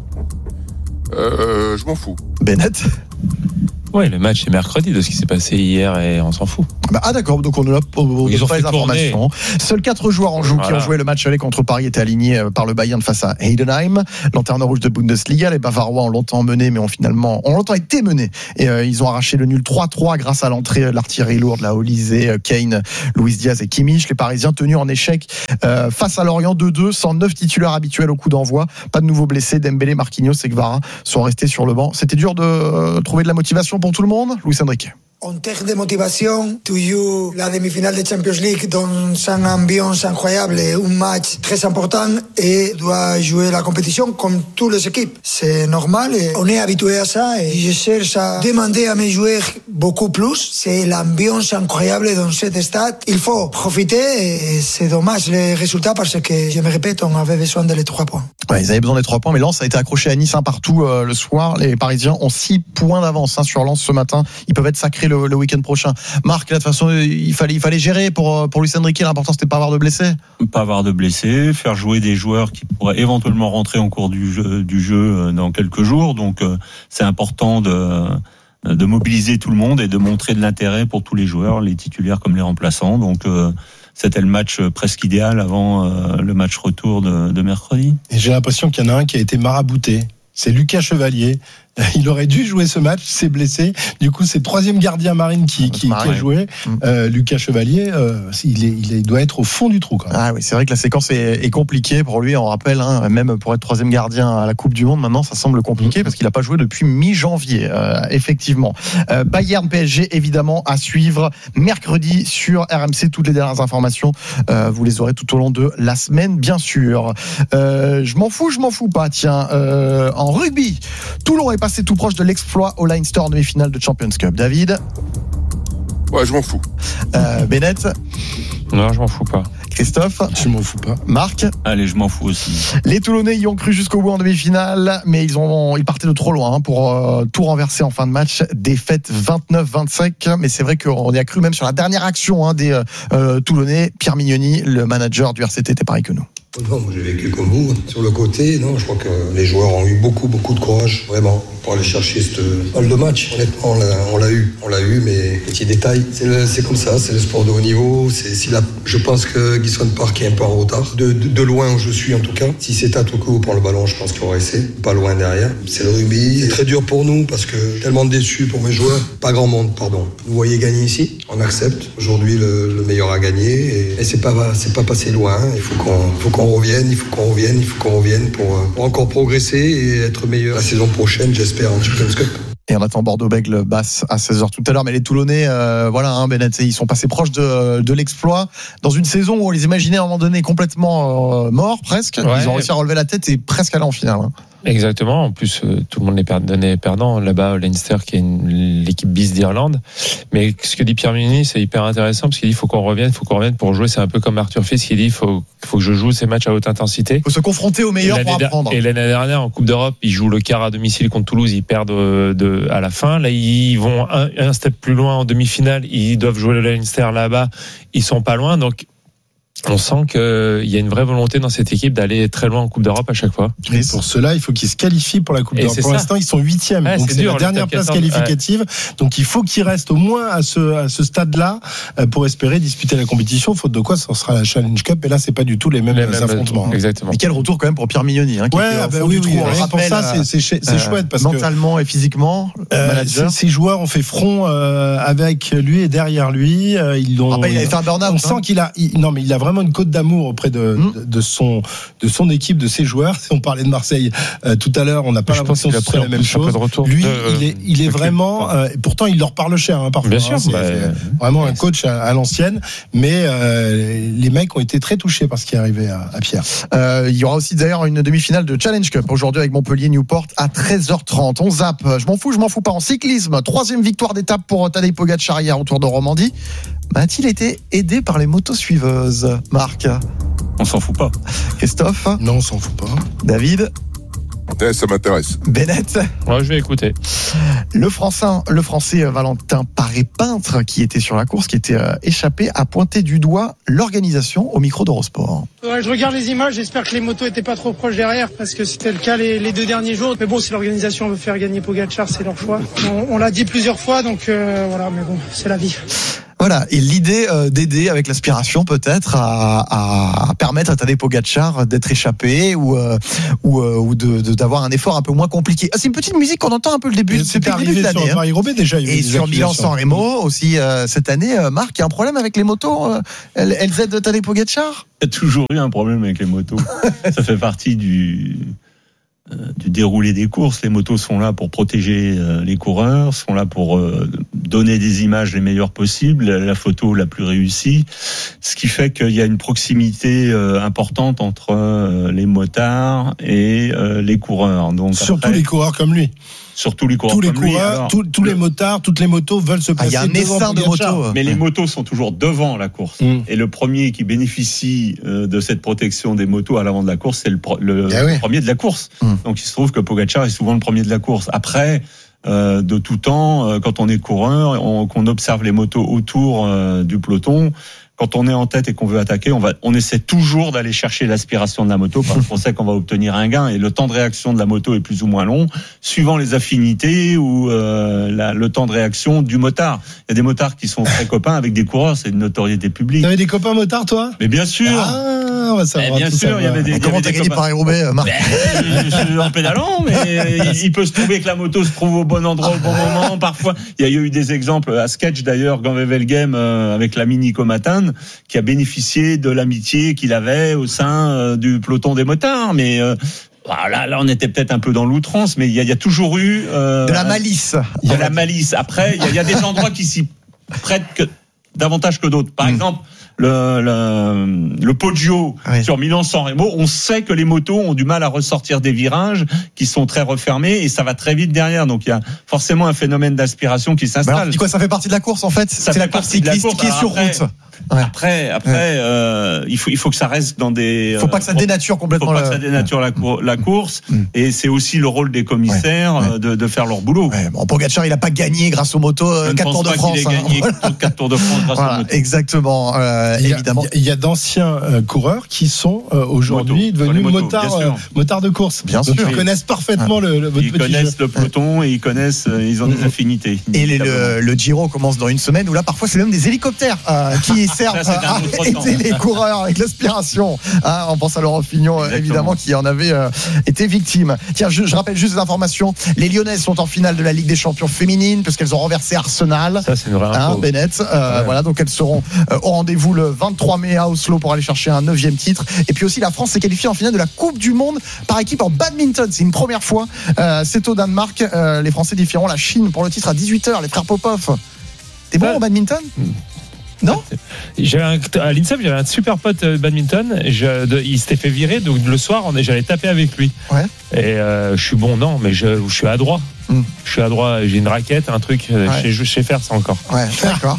Euh, je m'en fous. Bennett? Ouais, le match est mercredi de ce qui s'est passé hier et on s'en fout. Bah, ah d'accord, donc on ne l'a pas les informations. Seuls quatre joueurs en joue voilà. qui ont joué le match aller contre Paris étaient alignés par le Bayern face à Heidenheim. Lanterne rouge de Bundesliga, les Bavarois ont longtemps mené, mais ont finalement ont longtemps été menés. Et euh, ils ont arraché le nul trois trois grâce à l'entrée de l'artillerie lourde, la Olysée, Kane, Luis Diaz et Kimmich. Les Parisiens tenus en échec euh, face à Lorient deux deux, cent neuf titulaires habituels au coup d'envoi. Pas de nouveaux blessés, Dembélé, Marquinhos et Kvara sont restés sur le banc. C'était dur de euh, trouver de la motivation pour tout le monde. Luis Enrique. En termes de motivation, to you, la demi-finale de Champions League dans une ambiance incroyable, un match très important et doit jouer la compétition comme toutes les équipes. C'est normal et on est habitué à ça et je cherche à demander à mes joueurs beaucoup plus. C'est l'ambiance incroyable dans cet stade. Il faut profiter et c'est dommage les résultats parce que, je me répète, on avait besoin de les trois points. Ouais, ils avaient besoin des trois points, mais Lens a été accroché à Nice un partout euh, le soir. Les Parisiens ont six points d'avance hein, sur Lens ce matin. Ils peuvent être sacrés le, le week-end prochain. Marc, là, de toute façon, il fallait, il fallait gérer pour, pour Luis Enrique. L'important, c'était de pas avoir de blessés. Pas avoir de blessés, faire jouer des joueurs qui pourraient éventuellement rentrer en cours du jeu, du jeu dans quelques jours. Donc, euh, c'est important de, de mobiliser tout le monde et de montrer de l'intérêt pour tous les joueurs, les titulaires comme les remplaçants. Donc, euh, c'était le match presque idéal avant euh, le match retour de, de mercredi. Et j'ai l'impression qu'il y en a un qui a été marabouté. C'est Lucas Chevalier. Il aurait dû jouer ce match, s'est blessé. Du coup, c'est le troisième gardien marine qui, qui, qui a joué. Euh, Lucas Chevalier, euh, il, est, il, est, il doit être au fond du trou. Quand même. Ah oui, c'est vrai que la séquence est, est compliquée pour lui. On rappelle, hein, même pour être troisième gardien à la Coupe du Monde, maintenant, ça semble compliqué mmh. parce qu'il n'a pas joué depuis mi-janvier, euh, effectivement. Euh, Bayern P S G, évidemment, à suivre mercredi sur R M C. Toutes les dernières informations, euh, vous les aurez tout au long de la semaine, bien sûr. Euh, je m'en fous, je m'en fous pas. Tiens, euh, en rugby, Toulon est passé tout proche de l'exploit au Leinster en demi-finale de Champions Cup. David? Ouais, je m'en fous. Euh, Bennett? Non, je m'en fous pas. Christophe? Je m'en fous pas. Marc? Allez, je m'en fous aussi. Les Toulonnais y ont cru jusqu'au bout en demi-finale, mais ils ont, ils partaient de trop loin hein, pour euh, tout renverser en fin de match. Défaite vingt-neuf vingt-cinq, mais c'est vrai qu'on y a cru même sur la dernière action hein, des euh, Toulonnais. Pierre Mignoni, le manager du R C T, était pareil que nous. Non, moi j'ai vécu comme vous. Sur le côté, non, je crois que les joueurs ont eu beaucoup, beaucoup de courage, vraiment, pour aller chercher cette balle de match. Honnêtement, on l'a, on l'a eu, on l'a eu, mais petit détail, c'est, le, c'est comme ça, c'est le sport de haut niveau. C'est, si la, je pense que Guisson Park est un peu en retard, de, de, de loin où je suis en tout cas. Si c'est Tatoku pour le ballon, je pense qu'il aurait essayé, pas loin derrière. C'est le rugby, c'est très dur pour nous parce que tellement déçu pour mes joueurs, pas grand monde, pardon. Vous voyez gagner ici, on accepte. Aujourd'hui, le, le meilleur a gagné et, et c'est pas, c'est pas passé loin. Il faut qu'on, faut qu'on On revienne, il faut qu'on revienne, il faut qu'on revienne pour, pour encore progresser et être meilleur la saison prochaine, j'espère, en Champions Cup. Et on attend Bordeaux-Bègles basse à seize heures tout à l'heure. Mais les Toulonnais, euh, voilà, hein, Bennett, ils sont passés proches de, de l'exploit dans une saison où on les imaginait à un moment donné complètement euh, morts, presque. Ouais. Ils ont réussi à relever la tête et presque aller en finale. Hein. Exactement. En plus, euh, tout le monde est perdant là-bas, Leinster, qui est une, l'équipe bis d'Irlande. Mais ce que dit Pierre Mignoni, c'est hyper intéressant parce qu'il dit il faut qu'on revienne, il faut qu'on revienne pour jouer. C'est un peu comme Arthur Fils qui dit il faut, faut que je joue ces matchs à haute intensité. Il faut se confronter aux meilleurs pour apprendre. Et l'année dernière, en Coupe d'Europe, ils jouent le quart à domicile contre Toulouse, ils perdent de, de, à la fin. Là, ils vont un, un step plus loin en demi-finale, ils doivent jouer le Leinster là-bas, ils sont pas loin. Donc, on sent qu'il y a une vraie volonté dans cette équipe d'aller très loin en Coupe d'Europe à chaque fois. Et pour cela, il faut qu'ils se qualifient pour la Coupe d'Europe. Pour ça. L'instant, ils sont huitièmes. Ouais, donc c'est, c'est dur, la dernière place qualificative. Ouais. Donc il faut qu'ils restent au moins à ce, à ce stade-là pour espérer disputer la compétition. Faute de quoi, ça sera la Challenge Cup. Et là, c'est pas du tout les mêmes, les mêmes affrontements. Exactement. Mais quel retour quand même pour Pierre Mignoni. Hein, qui ouais, bah oui, oui. Rien pour ça, c'est, c'est, c'est euh, chouette. Parce mentalement que, et physiquement, euh, manager. Ces joueurs ont fait front euh, avec lui et derrière lui. Euh, ils l'ont, ah, il avait fait un burn-out. On sent qu'il a, il, non, mais il a vraiment une côte d'amour auprès de, mmh. de, de, son, de son équipe, de ses joueurs. On parlait de Marseille euh, tout à l'heure, on n'a pas je l'impression que ce soit la même chose. Lui, euh, il est, il est vraiment... Euh, pourtant, il leur parle cher, hein, parfois. Bien sûr, hein, c'est, bah, c'est vraiment un coach à, à l'ancienne. Mais euh, les mecs ont été très touchés par ce qui est arrivé à, à Pierre. Euh, il y aura aussi d'ailleurs une demi-finale de Challenge Cup aujourd'hui avec Montpellier-Newport à treize heures trente. On zappe. Je m'en fous, je m'en fous pas. En cyclisme, troisième victoire d'étape pour Tadej Pogačar hier au Tour de Romandie. A-t-il été aidé par les motos suiveuses, Marc? On s'en fout pas. Christophe? Non, on s'en fout pas. David? Ouais, ça m'intéresse. Bennett. Ouais, je vais écouter. Le français, le français Valentin Paré-Peintre, qui était sur la course, qui était euh, échappé, a pointé du doigt l'organisation au micro d'Eurosport. Ouais, je regarde les images, j'espère que les motos étaient pas trop proches derrière, parce que c'était le cas les, les deux derniers jours. Mais bon, si l'organisation veut faire gagner Pogacar, c'est leur choix. On, on l'a dit plusieurs fois, donc euh, voilà, mais bon, c'est la vie. Voilà, et l'idée euh, d'aider avec l'aspiration peut-être à, à permettre à Tadej Pogacar d'être échappé ou euh, ou, euh, ou de, de d'avoir un effort un peu moins compliqué. Ah, c'est une petite musique qu'on entend un peu le début, c'est le début de l'année. Sur Paris-Roubaix déjà. Il y et sur Milan-San Remo aussi euh, cette année. Euh, Marc, il y a un problème avec les motos. Euh, elles, elles aident Tadej Pogacar. Il y a toujours eu un problème avec les motos. Ça fait partie du du déroulé des courses. Les motos sont là pour protéger euh, les coureurs, sont là pour euh, donner des images les meilleures possibles, la photo la plus réussie, ce qui fait qu'il y a une proximité euh, importante entre euh, les motards et euh, les coureurs. Donc surtout après, les coureurs comme lui. Surtout les coureurs tous les comme lui. coureurs, Alors, tous, tous les motards, toutes les motos veulent se placer. Il ah, y a un essaim de motos. Mais les motos sont toujours devant la course. Mm. Et le premier qui bénéficie euh, de cette protection des motos à l'avant de la course, c'est le, pro- le ah oui. premier de la course. Mm. Donc il se trouve que Pogacar est souvent le premier de la course. Après, euh, de tout temps, euh, quand on est coureur, on, qu'on observe les motos autour euh, du peloton, quand on est en tête et qu'on veut attaquer, on va, on essaie toujours d'aller chercher l'aspiration de la moto parce qu'on sait qu'on va obtenir un gain et le temps de réaction de la moto est plus ou moins long, suivant les affinités ou euh, la, le temps de réaction du motard. Il y a des motards qui sont très copains avec des coureurs, c'est une notoriété publique. T'avais des copains motards, toi ? Mais bien sûr. Ah, on va savoir. Mais bien sûr, savoir. il y avait des. Comment t'as gagné Paris-Roubaix, Marc ? Ben, je suis en pédalant, mais il, il peut se trouver que la moto se trouve au bon endroit au bon moment. Parfois, il y a eu des exemples à Sketch d'ailleurs, Gant-Wevelgem euh, avec l'ami Nico Matan, qui a bénéficié de l'amitié qu'il avait au sein euh, du peloton des motards. Mais euh, là, là, on était peut-être un peu dans l'outrance, mais il y a, il y a toujours eu euh, de la malice. Il y a la malice. Après, il y a, il y a des endroits qui s'y prêtent que, davantage que d'autres. Par mmh. exemple, le, le, le Poggio oui. sur Milan-San Remo, on sait que les motos ont du mal à ressortir des virages qui sont très refermés et ça va très vite derrière. Donc il y a forcément un phénomène d'aspiration qui s'installe. Bah alors, quoi, ça fait partie de la course en fait. Ça c'est la course cycliste qui est sur après, route. Ouais. Après, après, ouais. euh, il faut, il faut que ça reste dans des. Il faut pas que ça dénature complètement. Il faut pas la... que ça dénature la, cour, la course. Mm. Et c'est aussi le rôle des commissaires ouais. de, de faire leur boulot. Ouais. Bon, Pogacar, il a pas gagné grâce aux motos quatre Tours de France. Il a gagné hein. quatre Tours de France grâce voilà, aux motos. Exactement. Euh, il y a, évidemment. Il y a d'anciens euh, coureurs qui sont euh, aujourd'hui moto, devenus motos, motards, euh, motards de course. Bien Donc sûr. Ils connaissent parfaitement ah. le, le votre Ils connaissent jeu. Le peloton et ils connaissent, euh, ils ont mmh. des affinités. Et les, le, le Giro commence dans une semaine où là, parfois, c'est même des hélicoptères euh, qui servent à aider les coureurs avec l'aspiration. Hein, on pense à Laurent Fignon, Exactement. évidemment, qui en avait euh, été victime. Tiens, je, je rappelle juste des informations. Les Lyonnaises sont en finale de la Ligue des Champions féminines puisqu'elles ont renversé Arsenal. Ça, c'est une vraie hein, Bennett. Euh, ouais. Voilà, donc elles seront euh, au rendez-vous le vingt-trois mai à Oslo pour aller chercher un neuvième titre. Et puis aussi, la France s'est qualifiée en finale de la Coupe du Monde par équipe en badminton. C'est une première fois. Euh, c'est au Danemark. Euh, les Français défieront la Chine pour le titre à dix-huit heures. Les frères Popov. T'es bon ouais. au badminton ? Non, j'avais un, à l'INSEP, j'avais un super pote euh, badminton. Je, de, il s'était fait virer, donc le soir, on est, j'allais taper avec lui. Ouais. Et euh, je suis bon, non, mais je, je suis adroit. Mm. Je suis adroit, j'ai une raquette, un truc. Ouais. Je, sais, je sais faire ça encore. Ouais, d'accord.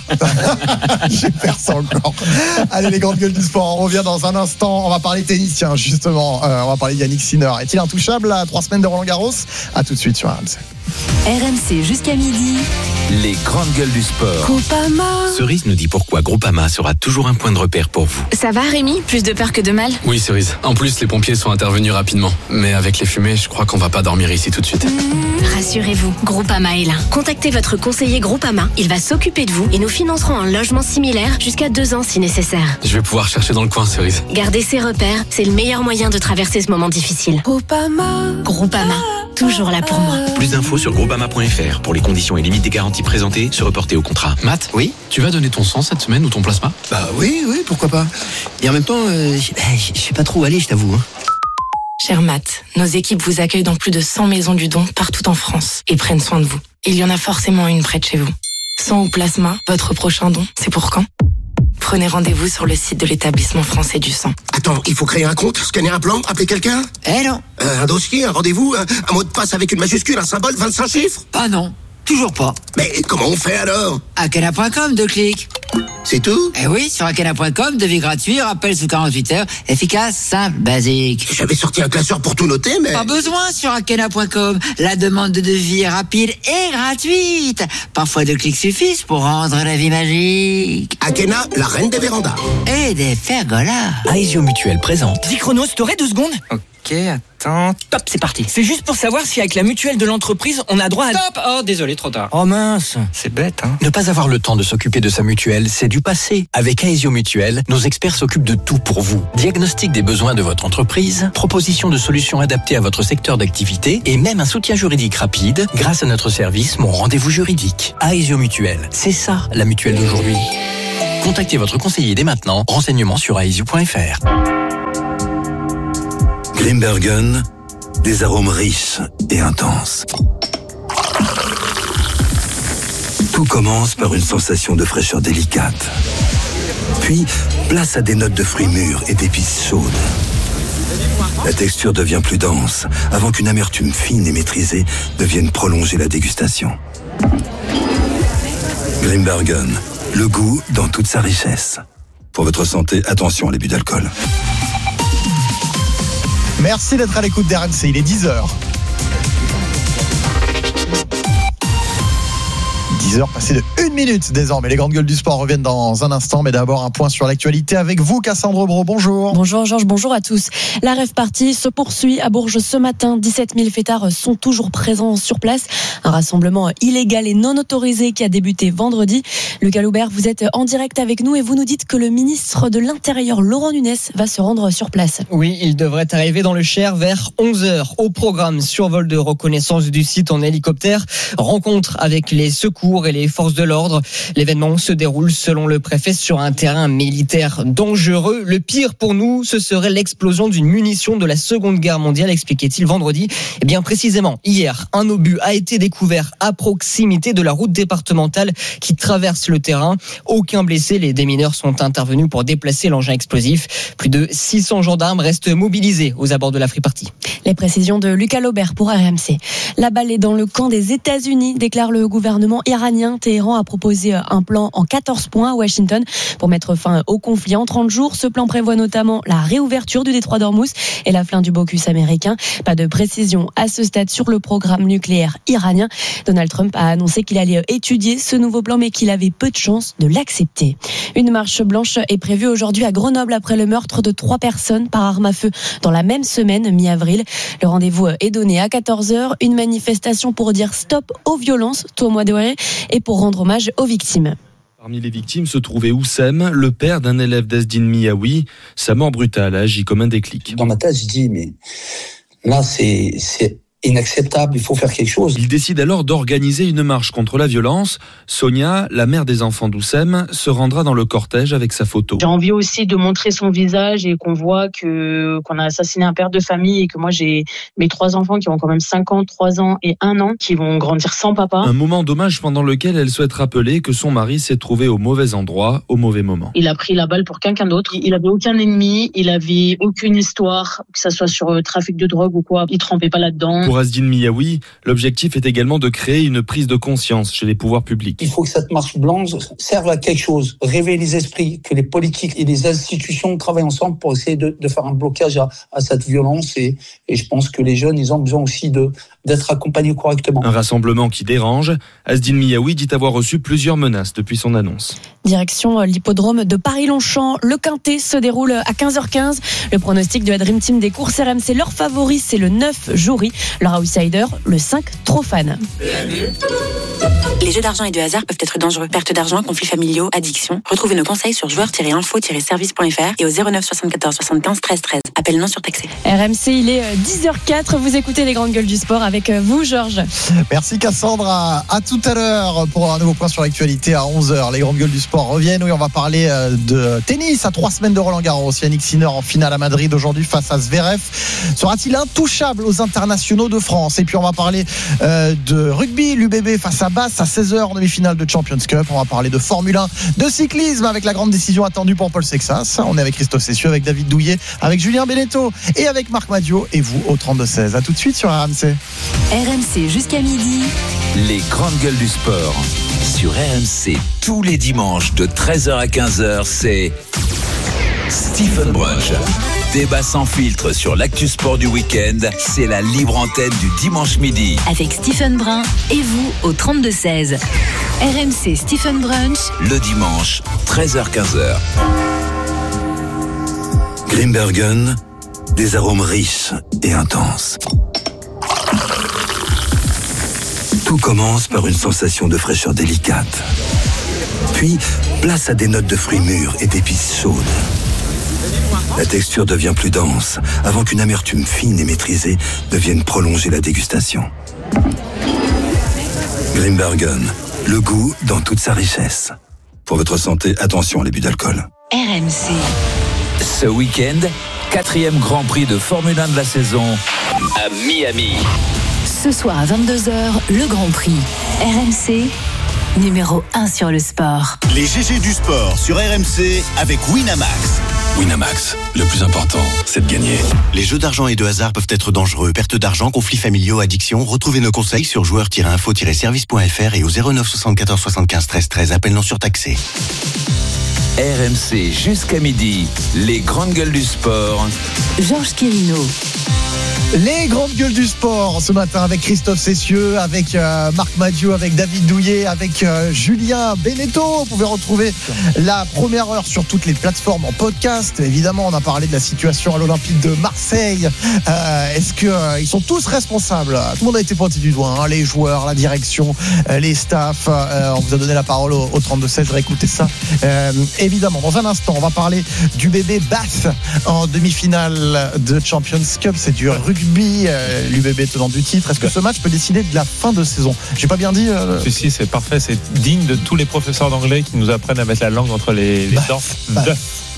Je sais faire ça encore. Allez, les grandes gueules du sport, on revient dans un instant. On va parler tennis, tiens, justement. Euh, on va parler Yannick Sinner. Est-il intouchable à trois semaines de Roland Garros ? À tout de suite sur R M C. R M C jusqu'à midi. Les grandes gueules du sport. Groupama. Cerise nous dit pourquoi Groupama sera toujours un point de repère pour vous. Ça va Rémi ? Plus de peur que de mal ? Oui Cerise. En plus les pompiers sont intervenus rapidement. Mais avec les fumées, je crois qu'on va pas dormir ici tout de suite. Mmh, rassurez-vous, Groupama est là. Contactez votre conseiller Groupama. Il va s'occuper de vous et nous financerons un logement similaire jusqu'à deux ans si nécessaire. Je vais pouvoir chercher dans le coin Cerise. Gardez ses repères, c'est le meilleur moyen de traverser ce moment difficile. Groupama. Groupama. Toujours là pour moi. Plus d'infos sur groupama point f r. Pour les conditions et limites des garanties présentées, se reporter au contrat. Matt, oui, tu vas donner ton sang cette semaine ou ton plasma ? Bah oui, oui, pourquoi pas. Et en même temps, euh, je sais pas trop où aller, je t'avoue. Hein. Cher Matt, nos équipes vous accueillent dans plus de cent maisons du don partout en France et prennent soin de vous. Il y en a forcément une près de chez vous. Sang ou plasma, votre prochain don, c'est pour quand ? Prenez rendez-vous sur le site de l'établissement français du sang. Attends, il faut créer un compte, scanner un plan, appeler quelqu'un ? Eh non. Euh, un dossier, un rendez-vous, un, un mot de passe avec une majuscule, un symbole, vingt-cinq chiffres ? Ah non, toujours pas. Mais comment on fait alors ? Akela point com, deux clics. C'est tout? Eh oui, sur akena point com, devis gratuit, rappel sous quarante-huit heures, efficace, simple, basique. J'avais sorti un classeur pour tout noter, mais... Pas besoin sur akena point com. La demande de devis est rapide et gratuite. Parfois deux clics suffisent pour rendre la vie magique. Akena, la reine des vérandas. Et des pergolas. Aesio Mutuelle présente. Dis Chronos, t'aurais deux secondes? Ok, attends. Top, c'est parti. C'est juste pour savoir si avec la mutuelle de l'entreprise, on a droit à... Stop! Oh, désolé, trop tard. Oh mince. C'est bête, hein. Ne pas avoir le temps de s'occuper de sa mutuelle, c'est du passé. Avec Aesio Mutuelle, nos experts s'occupent de tout pour vous. Diagnostic des besoins de votre entreprise, proposition de solutions adaptées à votre secteur d'activité et même un soutien juridique rapide grâce à notre service Mon Rendez-vous Juridique. Aesio Mutuelle, c'est ça, la mutuelle d'aujourd'hui. Contactez votre conseiller dès maintenant. Renseignements sur aesio point f r. Grimbergen, des arômes riches et intenses. Tout commence par une sensation de fraîcheur délicate. Puis, place à des notes de fruits mûrs et d'épices chaudes. La texture devient plus dense, avant qu'une amertume fine et maîtrisée ne vienne prolonger la dégustation. Grimbergen, le goût dans toute sa richesse. Pour votre santé, attention à l'abus d'alcool. Merci d'être à l'écoute d'R M C, il est dix heures. dix heures passées de une minute désormais. Les grandes gueules du sport reviennent dans un instant, mais d'abord un point sur l'actualité avec vous, Cassandre Bro. Bonjour. Bonjour Georges, bonjour à tous. La rave party se poursuit à Bourges ce matin. dix-sept mille fêtards sont toujours présents sur place. Un rassemblement illégal et non autorisé qui a débuté vendredi. Lucas Loubert, vous êtes en direct avec nous et vous nous dites que le ministre de l'Intérieur, Laurent Nunez, va se rendre sur place. Oui, il devrait arriver dans le Cher vers onze heures. Au programme, survol de reconnaissance du site en hélicoptère, rencontre avec les secours et les forces de l'ordre. L'événement se déroule selon le préfet sur un terrain militaire dangereux. Le pire pour nous, ce serait l'explosion d'une munition de la Seconde Guerre mondiale, expliquait-il vendredi. Et bien précisément, hier, un obus a été découvert à proximité de la route départementale qui traverse le terrain. Aucun blessé, les démineurs sont intervenus pour déplacer l'engin explosif. Plus de six cents gendarmes restent mobilisés aux abords de la free party. Les précisions de Lucas Loubert pour R M C. La balle est dans le camp des États-Unis, déclare le gouvernement iranien. Téhéran a proposé un plan en quatorze points à Washington pour mettre fin au conflit en trente jours. Ce plan prévoit notamment la réouverture du détroit d'Ormuz et la fin du blocus américain. Pas de précision à ce stade sur le programme nucléaire iranien. Donald Trump a annoncé qu'il allait étudier ce nouveau plan, mais qu'il avait peu de chances de l'accepter. Une marche blanche est prévue aujourd'hui à Grenoble après le meurtre de trois personnes par arme à feu dans la même semaine, mi-avril. Le rendez-vous est donné à quatorze heures. Une manifestation pour dire stop aux violences, tout au mois de mai, et pour rendre hommage aux victimes. Parmi les victimes se trouvait Oussem, le père d'un élève d'Asdin Miaoui. Sa mort brutale a agi comme un déclic. Dans ma tête, je dis, mais là, c'est, c'est inacceptable, il faut faire quelque chose. Il décide alors d'organiser une marche contre la violence. Sonia, la mère des enfants d'Oussem, se rendra dans le cortège avec sa photo. J'ai envie aussi de montrer son visage et qu'on voit que, qu'on a assassiné un père de famille et que moi j'ai mes trois enfants qui ont quand même cinq ans, trois ans et un an, qui vont grandir sans papa. Un moment d'hommage pendant lequel elle souhaite rappeler que son mari s'est trouvé au mauvais endroit, au mauvais moment. Il a pris la balle pour quelqu'un d'autre. Il avait aucun ennemi, il avait aucune histoire, que ça soit sur le trafic de drogue ou quoi. Il trempait pas là-dedans. Pour Asdin Miaoui, l'objectif est également de créer une prise de conscience chez les pouvoirs publics. Il faut que cette marche blanche serve à quelque chose, réveiller les esprits, que les politiques et les institutions travaillent ensemble pour essayer de, de faire un blocage à, à cette violence. Et, et je pense que les jeunes, ils ont besoin aussi de, d'être accompagnés correctement. Un rassemblement qui dérange. Asdin Miaoui dit avoir reçu plusieurs menaces depuis son annonce. Direction l'hippodrome de Paris-Longchamp. Le Quintet se déroule à quinze heures quinze. Le pronostic de la Dream Team des courses R M C, leur favori, c'est le neuf Jouri. Leur outsider, le cinq Trophane. Les jeux d'argent et de hasard peuvent être dangereux. Perte d'argent, conflits familiaux, addiction. Retrouvez nos conseils sur joueurs tiret info tiret service point f r et au zéro neuf soixante-quatorze soixante-quinze treize treize. Appel non surtaxé. R M C, il est dix heures quatre. Vous écoutez les grandes gueules du sport avec vous, Georges. Merci Cassandra. À tout à l'heure pour un nouveau point sur l'actualité à onze heures. Les grandes gueules du sport reviennent. Oui, on va parler de tennis à trois semaines de Roland-Garros. Yannick Sinner en finale à Madrid aujourd'hui face à Zverev. Sera-t-il intouchable aux internationaux de France? Et puis on va parler euh, de rugby, l'U B B face à Basse à seize heures en demi-finale de Champions Cup. On va parler de Formule un, de cyclisme avec la grande décision attendue pour Paul Sexas. On est avec Christophe Cessieux, avec David Douillet, avec Julien Beneteau et avec Marc Madio. Et vous au trente-deux seize. À tout de suite sur R M C. R M C jusqu'à midi. les grandes gueules du sport. Sur R M C, tous les dimanches de treize heures à quinze heures, c'est Stephen Brunch. Débat sans filtre sur l'actu sport du week-end, c'est la libre antenne du dimanche midi. Avec Stephen Brun et vous au trente-deux seize. R M C Stephen Brunch. Le dimanche, treize heures à quinze heures. Grimbergen, des arômes riches et intenses. Tout commence par une sensation de fraîcheur délicate. Puis, place à des notes de fruits mûrs et d'épices chaudes. La texture devient plus dense avant qu'une amertume fine et maîtrisée ne vienne prolonger la dégustation. Grimbergen, le goût dans toute sa richesse. Pour votre santé, attention à l'abus d'alcool. R M C. Ce week-end, quatrième Grand Prix de Formule un de la saison à Miami. Ce soir à vingt-deux heures, le Grand Prix. R M C, numéro un sur le sport. Les G G du sport sur R M C avec Winamax. Winamax, le plus important, c'est de gagner. Les jeux d'argent et de hasard peuvent être dangereux. Perte d'argent, conflits familiaux, addiction. Retrouvez nos conseils sur joueurs tiret info tiret service point f r et au zéro neuf soixante-quatorze soixante-quinze treize treize. Appel non surtaxé. R M C jusqu'à midi, les grandes gueules du sport. Georges Quirino. Les grandes gueules du sport ce matin avec Christophe Cessieux, avec euh, Marc Madiot, avec David Douillet, avec euh, Julien Beneteau. Vous pouvez retrouver la première heure sur toutes les plateformes en podcast. Évidemment, on a parlé de la situation à l'Olympique de Marseille. Euh, est-ce qu'ils euh, sont tous responsables? Tout le monde a été pointé du doigt, hein, les joueurs, la direction, euh, les staffs. Euh, on vous a donné la parole au, au trente-deux seize. Réécoutez ça. Euh, évidemment, dans un instant, on va parler du bébé Bath en demi-finale de Champions Cup. C'est du rugby. Euh, L'U B B tenant du titre. Est-ce que ce match peut décider de la fin de saison? J'ai pas bien dit euh... Si, si, c'est parfait. C'est digne de tous les professeurs d'anglais qui nous apprennent à mettre la langue entre les, les dents. Bath.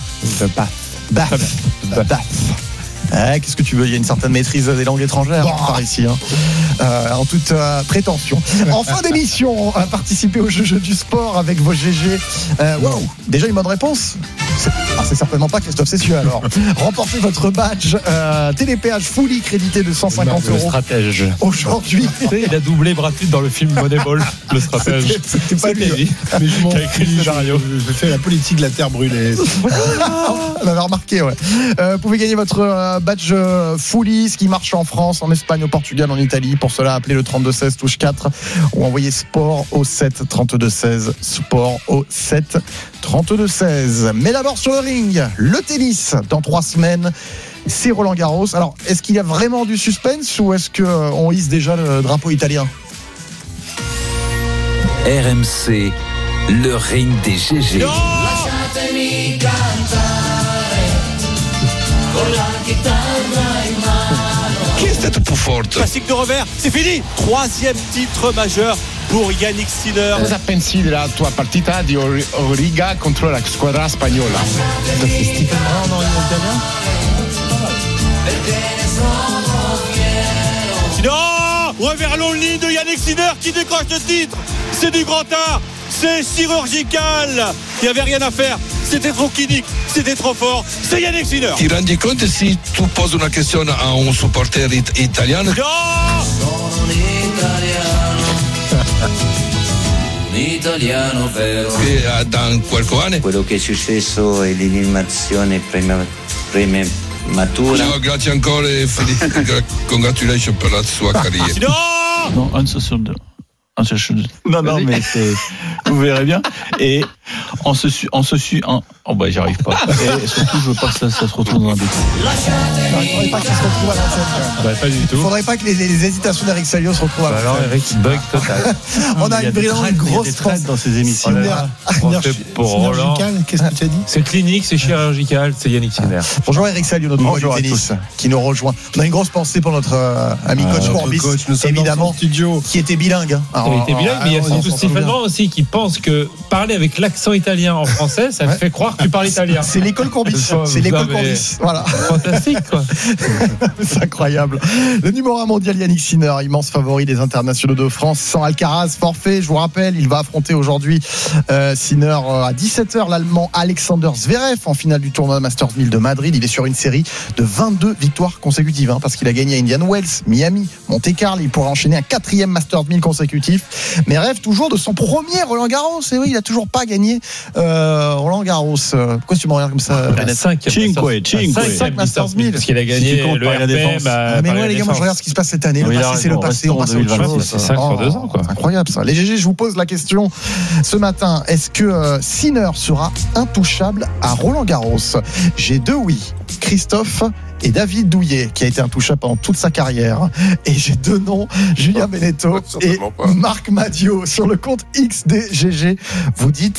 Bath. Bath. Eh, qu'est-ce que tu veux? Il y a une certaine maîtrise des langues étrangères bon. par ici, hein. euh, en toute euh, prétention. En fin d'émission, on va participer au jeu, jeu du sport avec vos G G. Euh, wow. Déjà une bonne réponse. C'est, ah, c'est certainement pas Christophe Cessieux alors. Remportez votre badge euh, Télépéage Fully crédité de cent cinquante euros. Le stratège. Aujourd'hui. Il a doublé Brad Pitt dans le film Moneyball. Le stratège. C'était, c'était pas c'était lui. Mais je m'en qui a écrit le scénario. Je, je fais la politique de la terre brûlée. On avait remarqué, ouais. Euh, vous pouvez gagner votre euh, badge euh, Fully, ce qui marche en France, en Espagne, au Portugal, en Italie. Pour cela, appelez le trente-deux seize touche quatre ou envoyez sport au sept trente-deux seize. Sport au sept trente-deux seize. Mais d'abord sur le ring, le tennis dans trois semaines. C'est Roland Garros. Alors, est-ce qu'il y a vraiment du suspense ou est-ce qu'on hisse déjà le drapeau italien? R M C, le ring des G G. Non Chi è stato più forte? Classique de revers, c'est fini. Troisième titre majeur pour Yannick Sinner. Cosa pensi della tua partita di Riga contro la squadra spagnola? Non, revers long ligne de Yannick Sinner qui décroche le titre. C'est du grand art, c'est chirurgical. Il n'y avait rien à faire. C'était trop clinique, c'était trop fort. C'est Yannick Sinner. Ti rendi conto si tu poses una questione a un supporter it- italiano? No! Italiano vero. Che ha da qualche anno. Quello che è successo è l'eliminazione prima, prematura. Ciao, grazie ancora e felici, congratulations per la sua carriera. No! Non, un sur deux. Un sur deux. Non, non, mais c'est, vous verrez bien. Et on se suit, on se suit, on... oh bah j'y arrive pas. Et surtout, je veux pas que ça, ça se retrouve dans un détail. Non, il faudrait pas qu'il se retrouve à l'antenne. Bah, pas du tout. Il faudrait pas que les, les hésitations d'Eric Salio se retrouvent à l'antenne. Bah alors, Eric, bug total. On a une brillante grosse traite dans ces émissions. Pour Roland, qu'est-ce que tu as dit? C'est clinique, c'est chirurgical, c'est Yannick Sinner. Bonjour Eric Salio, notre roi du tennis, qui nous rejoint. On a une grosse pensée pour notre euh, ami ah, coach Courbis, évidemment, qui était bilingue. Hein. Alors, il était bilingue, mais il y a surtout Stephen Brun aussi qui pense que parler avec l'accent italien en français, ça te fait croire que tu parles italien. C'est l'école Courbis. C'est l'école Courbis. Voilà. Fantastique, quoi. C'est incroyable. Le numéro un mondial Yannick Sinner, immense favori des internationaux de France, sans Alcaraz, forfait. Je vous rappelle, il va affronter aujourd'hui euh, Sinner à dix-sept heures l'Allemand Alexander Zverev en finale du tournoi Masters mille de Madrid. Il est sur une série de vingt-deux victoires consécutives, hein, parce qu'il a gagné à Indian Wells, Miami, Monte-Carlo. Il pourra enchaîner un quatrième Masters mille consécutif. sportif, mais rêve toujours de son premier Roland Garros. Et oui, il a toujours pas gagné euh, Roland Garros. Pourquoi tu me regardes comme ça? cinq Masters mille, parce qu'il a gagné le R P M. Ah, mais ouais, les gars, moi je regarde ce qui se passe cette année. Le passé, c'est le passé. On passe à autre chose. C'est cinq sur deux ans, quoi. C'est incroyable ça. Les G G, je vous pose la question ce matin. Est-ce que euh, Sinner sera intouchable à Roland Garros? J'ai deux oui. Christophe et David Douillet, qui a été intouchable pendant toute sa carrière. Et j'ai deux noms, Julien Beneteau et Marc Madiot. Sur le compte X D G G, vous dites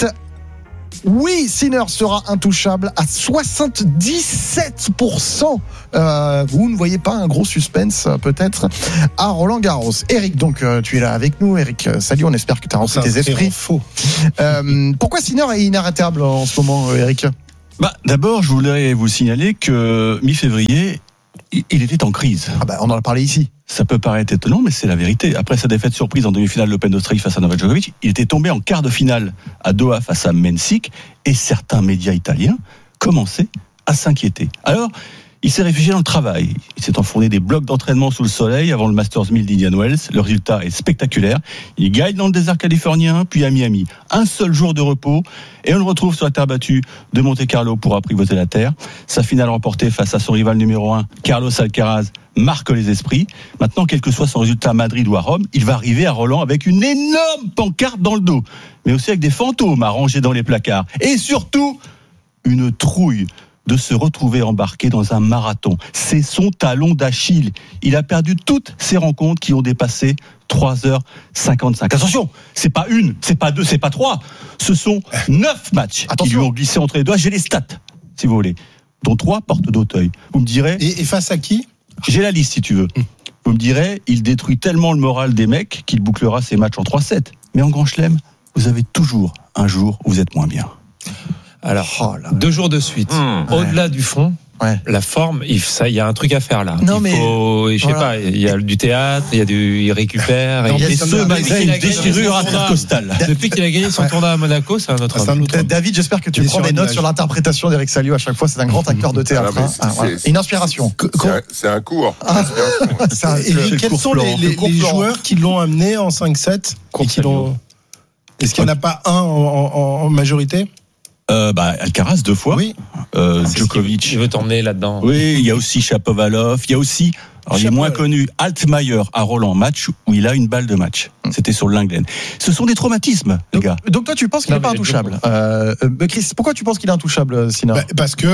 oui, Sinner sera intouchable à soixante-dix-sept pour cent. Euh, vous ne voyez pas un gros suspense peut-être à Roland Garros. Eric, donc tu es là avec nous. Eric, salut, on espère que tu as rempli tes esprits. Faux. Euh, pourquoi Sinner est inarrêtable en ce moment, Eric? Bah, d'abord, je voudrais vous signaler que mi-février, il était en crise. Ah bah, on en a parlé ici. Ça peut paraître étonnant, mais c'est la vérité. Après sa défaite surprise en demi-finale de l'Open d'Australie face à Novak Djokovic, il était tombé en quart de finale à Doha face à Mensik, et certains médias italiens commençaient à s'inquiéter. Alors, il s'est réfugié dans le travail. Il s'est enfourné des blocs d'entraînement sous le soleil avant le Masters mille d'Indian Wells. Le résultat est spectaculaire. Il gagne dans le désert californien, puis à Miami. Un seul jour de repos, et on le retrouve sur la terre battue de Monte-Carlo pour apprivoiser la terre. Sa finale remportée face à son rival numéro un, Carlos Alcaraz, marque les esprits. Maintenant, quel que soit son résultat à Madrid ou à Rome, il va arriver à Roland avec une énorme pancarte dans le dos, mais aussi avec des fantômes à ranger dans les placards. Et surtout, une trouille de se retrouver embarqué dans un marathon. C'est son talon d'Achille. Il a perdu toutes ses rencontres qui ont dépassé trois heures cinquante-cinq. Attention, c'est pas une, c'est pas deux, c'est pas trois. Ce sont neuf matchs Attention. qui lui ont glissé entre les doigts. J'ai les stats, si vous voulez, dont trois portes d'Auteuil. Vous me direz... Et, et face à qui ? J'ai la liste, si tu veux. Vous me direz, il détruit tellement le moral des mecs qu'il bouclera ses matchs en trois sept. Mais en Grand Chelem, vous avez toujours un jour où vous êtes moins bien. Alors, oh deux jours de suite, mmh, au-delà ouais. du fond, ouais. la forme, il ça, il y a un truc à faire là. Non, il mais faut, je sais voilà. pas, il y a du théâtre, il y a du, il récupère. Non, et ce malgré une déchirure intercostale. Depuis qu'il a gagné son ouais. tournoi à Monaco, c'est un autre. C'est un autre. David, j'espère que tu prends des notes sur l'interprétation d'Eric Salio à chaque fois. C'est un grand acteur de théâtre. Ah, hein. ah, voilà. Une inspiration. C'est un, c'est un cours. Ah. C'est un, et quels sont les, les, les joueurs qui l'ont amené en cinq sept et qui l'ont... Est-ce qu'il n'y en a pas un en, en, en majorité? Euh, bah, Alcaraz deux fois. Oui. Euh, Djokovic. Il veut t'emmener là-dedans. Oui, il y a aussi Shapovalov. Il y a aussi, alors il est moins connu, Altmaier à Roland, match où il a une balle de match. C'était sur le Linglen. Ce sont des traumatismes, les gars. Donc toi, tu penses qu'il n'est pas intouchable. Euh, Chris, pourquoi tu penses qu'il est intouchable, Sinner? bah, Parce que,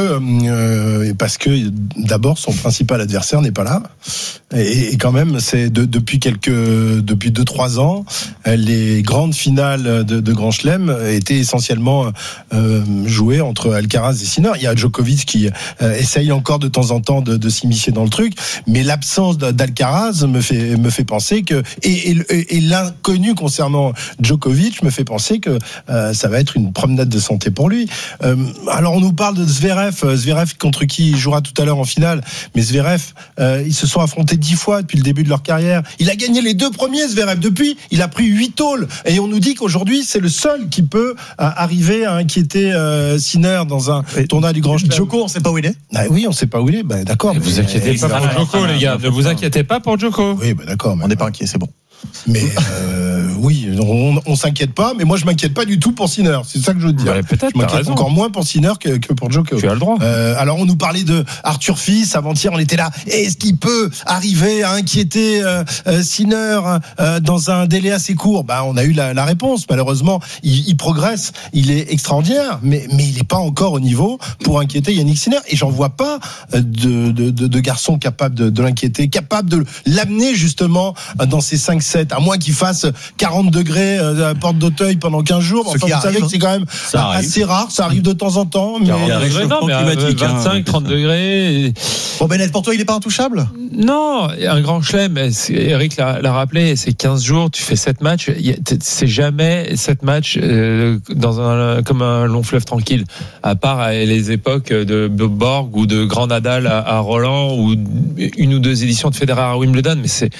euh, parce que d'abord, son principal adversaire n'est pas là. Et, et quand même, c'est de, depuis quelques, depuis deux trois ans, les grandes finales de, de Grand Chelem étaient essentiellement euh, jouées entre Alcaraz et Sinner. Il y a Djokovic qui euh, essaye encore de temps en temps de, de s'immiscer dans le truc, mais l'absence d'Alcaraz me fait me fait penser que et, et, et l'inconnu concernant Djokovic me fait penser que euh, ça va être une promenade de santé pour lui. Euh, alors on nous parle de Zverev, Zverev contre qui il jouera tout à l'heure en finale, mais Zverev, euh, ils se sont affrontés dix fois depuis le début de leur carrière. Il a gagné les deux premiers, Zverev. Depuis, il a pris huit tôles. Et on nous dit qu'aujourd'hui, c'est le seul qui peut euh, arriver à inquiéter euh, Sinner dans un et tournoi du Grand Chelem. Djoko, on ne sait pas où il est. Ah, oui, on ne sait pas où il est. Ben, d'accord. Ne vous inquiétez pas pour Djoko, les gars. Ne vous inquiétez pas pour Djoko. Oui, ben, d'accord. On n'est pas inquiet, c'est bon. Mais euh, oui, on, on s'inquiète pas, mais moi je m'inquiète pas du tout pour Sinner. C'est ça que je veux dire. Ouais, peut-être, je m'inquiète encore moins pour Sinner que, que pour Djoko. Tu as le droit. Euh, alors on nous parlait de Arthur Fils avant-hier, on était là. Est-ce qu'il peut arriver à inquiéter euh, euh, Sinner euh, dans un délai assez court? Bah, on a eu la, la réponse. Malheureusement, il, il progresse, il est extraordinaire, mais mais il n'est pas encore au niveau pour inquiéter Yannick Sinner. Et j'en vois pas de de, de, de garçon capable de, de l'inquiéter, capable de l'amener justement dans ces cinq sept, à moins qu'il fasse quarante degrés à la porte d'Auteuil pendant quinze jours. Enfin, vous savez que c'est quand même assez rare, ça arrive de temps en temps. Mais non, mais vingt-cinq, trente degrés. Bon, Bennett, pour toi, il n'est pas intouchable? Non, un Grand Chelem, Eric l'a, l'a rappelé, c'est quinze jours, tu fais sept matchs, c'est jamais sept matchs euh, dans un, comme un long fleuve tranquille, à part les époques de Borg ou de Grand Nadal à, à Roland ou une ou deux éditions de Federer à Wimbledon, mais c'est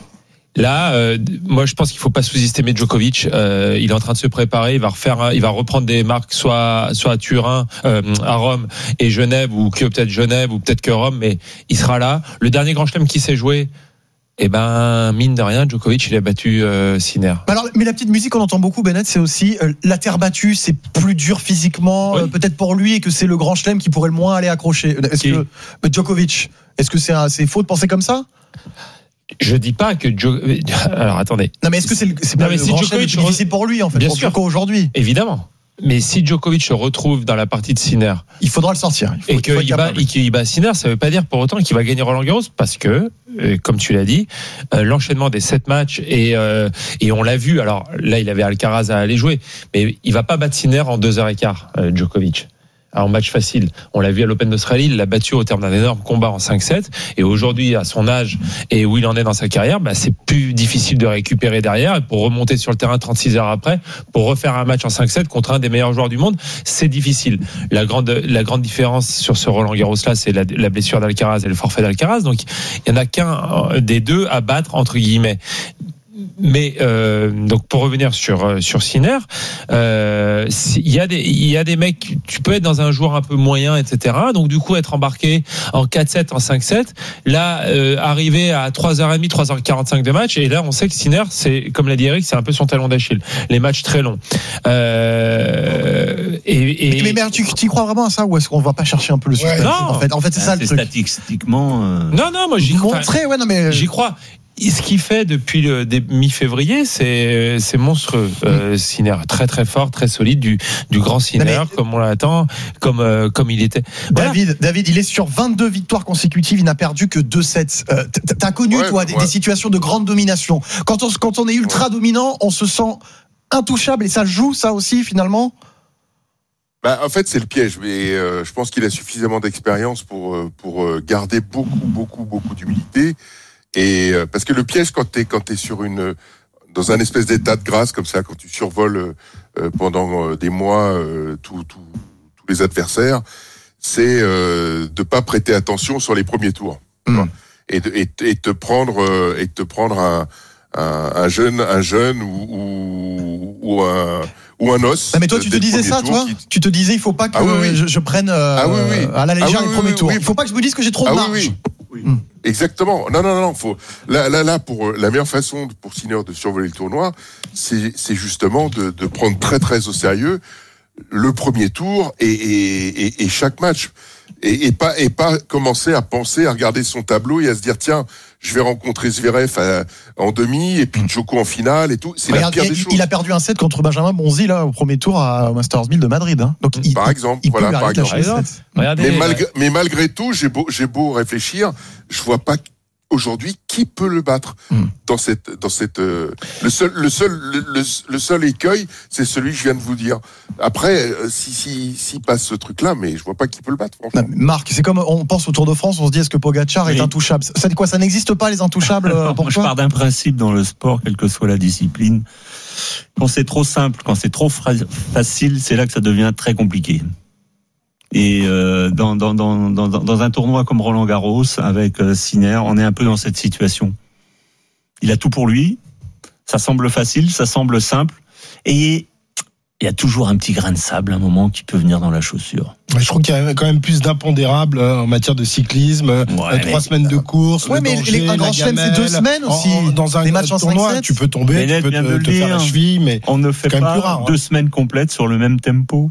là, euh, moi je pense qu'il faut pas sous-estimer Djokovic. Euh, il est en train de se préparer. Il va refaire, il va reprendre des marques, soit soit à Turin, euh, à Rome et Genève, ou que peut-être Genève ou peut-être que Rome, mais il sera là. Le dernier Grand Chelem qui s'est joué, Eh ben, mine de rien, Djokovic, il a battu euh, Sinner. Alors, mais la petite musique qu'on entend beaucoup, Bennett, c'est aussi euh, la terre battue, c'est plus dur physiquement, oui. euh, peut-être pour lui, et que c'est le grand chelem qui pourrait le moins aller accrocher. Est-ce qui... que euh, Djokovic, est-ce que c'est, un, c'est faux de penser comme ça? Je dis pas que Djo... Alors attendez. Non, mais est-ce que c'est, le, c'est pas non, mais le si grand Djokovic chelem difficile pour lui en fait, bien pour sûr. Djoko aujourd'hui? Évidemment. Mais si Djokovic se retrouve dans la partie de Sinner, il faudra le sortir. Il faut, et qu'il bat, qu'il bat Sinner, ça ne veut pas dire pour autant qu'il va gagner Roland-Garros, parce que, euh, comme tu l'as dit, euh, l'enchaînement des sept matchs et euh, et on l'a vu. Alors là, il avait Alcaraz à aller jouer, mais il va pas battre Sinner en deux heures et quart, euh, Djokovic. En match facile. On l'a vu à l'Open d'Australie, il l'a battu au terme d'un énorme combat en cinq sept. Et aujourd'hui, à son âge et où il en est dans sa carrière, bah, c'est plus difficile de récupérer derrière. Et pour remonter sur le terrain trente-six heures après, pour refaire un match en cinq sept contre un des meilleurs joueurs du monde, c'est difficile. La grande, la grande différence sur ce Roland-Garros-là, c'est la, la blessure d'Alcaraz et le forfait d'Alcaraz. Donc, il n'y en a qu'un des deux à battre, entre guillemets. Mais euh, donc pour revenir sur sur Sinner, euh, il y a des il y a des mecs, tu peux être dans un joueur un peu moyen, et cetera. Donc du coup être embarqué en quatre sept, en cinq sept, là euh, arriver à trois heures trente, trois heures quarante-cinq de match, et là on sait que Sinner, c'est comme l'a dit Eric, c'est un peu son talon d'Achille, les matchs très longs. Euh, et, et... Mais, mais tu y crois vraiment à ça, ou est-ce qu'on va pas chercher un peu le suspense? Ouais, non, en fait, en fait c'est ça c'est le truc. Statistiquement. Euh... Non non, moi j'y crois. Montrer, ouais, non mais j'y crois. Ce qu'il fait depuis le mi-février, c'est c'est monstrueux. Euh, Sinner, très très fort, très solide, du du grand Sinner, mais... comme on l'attend, comme euh, comme il était. Voilà. David, David, il est sur vingt-deux victoires consécutives, il n'a perdu que deux sets. Euh, t'as connu ouais, toi ouais. Des, des situations de grande domination. Quand on quand on est ultra ouais. dominant, on se sent intouchable, et ça joue ça aussi finalement. Bah, en fait, c'est le piège, mais euh, je pense qu'il a suffisamment d'expérience pour pour garder beaucoup beaucoup beaucoup d'humilité. Et euh, parce que le piège quand t'es quand t'es sur une dans un espèce d'état de grâce comme ça, quand tu survoles euh, pendant des mois euh, tous tout, tous les adversaires, c'est euh, de pas prêter attention sur les premiers tours mmh. et de et, et te prendre euh, et te prendre un, un un jeune un jeune ou ou, ou un ou un os. Ah mais toi tu te disais ça toi qui... Tu te disais il faut pas que ah oui, oui. Je, je prenne euh, ah oui, oui. à la légère ah oui, les premiers oui, tours. Oui, oui. Il faut pas que je me dise que j'ai trop de ah marge. Oui, oui. Oui. Mmh. Exactement. Non, non, non. Faut là, là, là, pour la meilleure façon pour Sinner de survoler le tournoi, c'est, c'est justement de, de prendre très, très au sérieux le premier tour et, et, et, et chaque match, et, et pas et pas commencer à penser, à regarder son tableau et à se dire tiens, je vais rencontrer Zverev à, en demi et puis Djoko en finale et tout. C'est Regarde, la pire il, des choses. Il a perdu un set contre Benjamin Bonzi là au premier tour à Masters mille de Madrid. Hein. Donc il, par exemple, il, il voilà, par exemple. Regardez, mais malgré mais malgré tout, j'ai beau j'ai beau réfléchir, je vois pas aujourd'hui qui peut le battre mm. dans cette dans cette euh, le seul le seul le, le, le seul écueil, c'est celui que je viens de vous dire. Après euh, si si si passe ce truc là, mais je vois pas qui peut le battre franchement. Non, Marc, c'est comme on pense au Tour de France, on se dit est-ce que Pogacar oui. est intouchable? Ça dit quoi? Ça n'existe pas les intouchables pour moi, je pars d'un principe dans le sport, quelle que soit la discipline. Quand c'est trop simple, quand c'est trop fra- facile, c'est là que ça devient très compliqué. Et euh, dans, dans, dans, dans, dans un tournoi comme Roland-Garros, avec euh, Sinner, on est un peu dans cette situation. Il a tout pour lui, ça semble facile, ça semble simple, et il y a toujours un petit grain de sable, un moment, qui peut venir dans la chaussure. Je trouve qu'il y a quand même plus d'impondérables en matière de cyclisme, ouais, trois mais... semaines de course, ouais, mais danger, les, un grand chelem, c'est deux semaines aussi. En, dans un les matchs en tournoi, tu peux tomber, Bennett tu peux te, te faire la cheville, mais on ne fait pas rare, deux hein. semaines complètes sur le même tempo.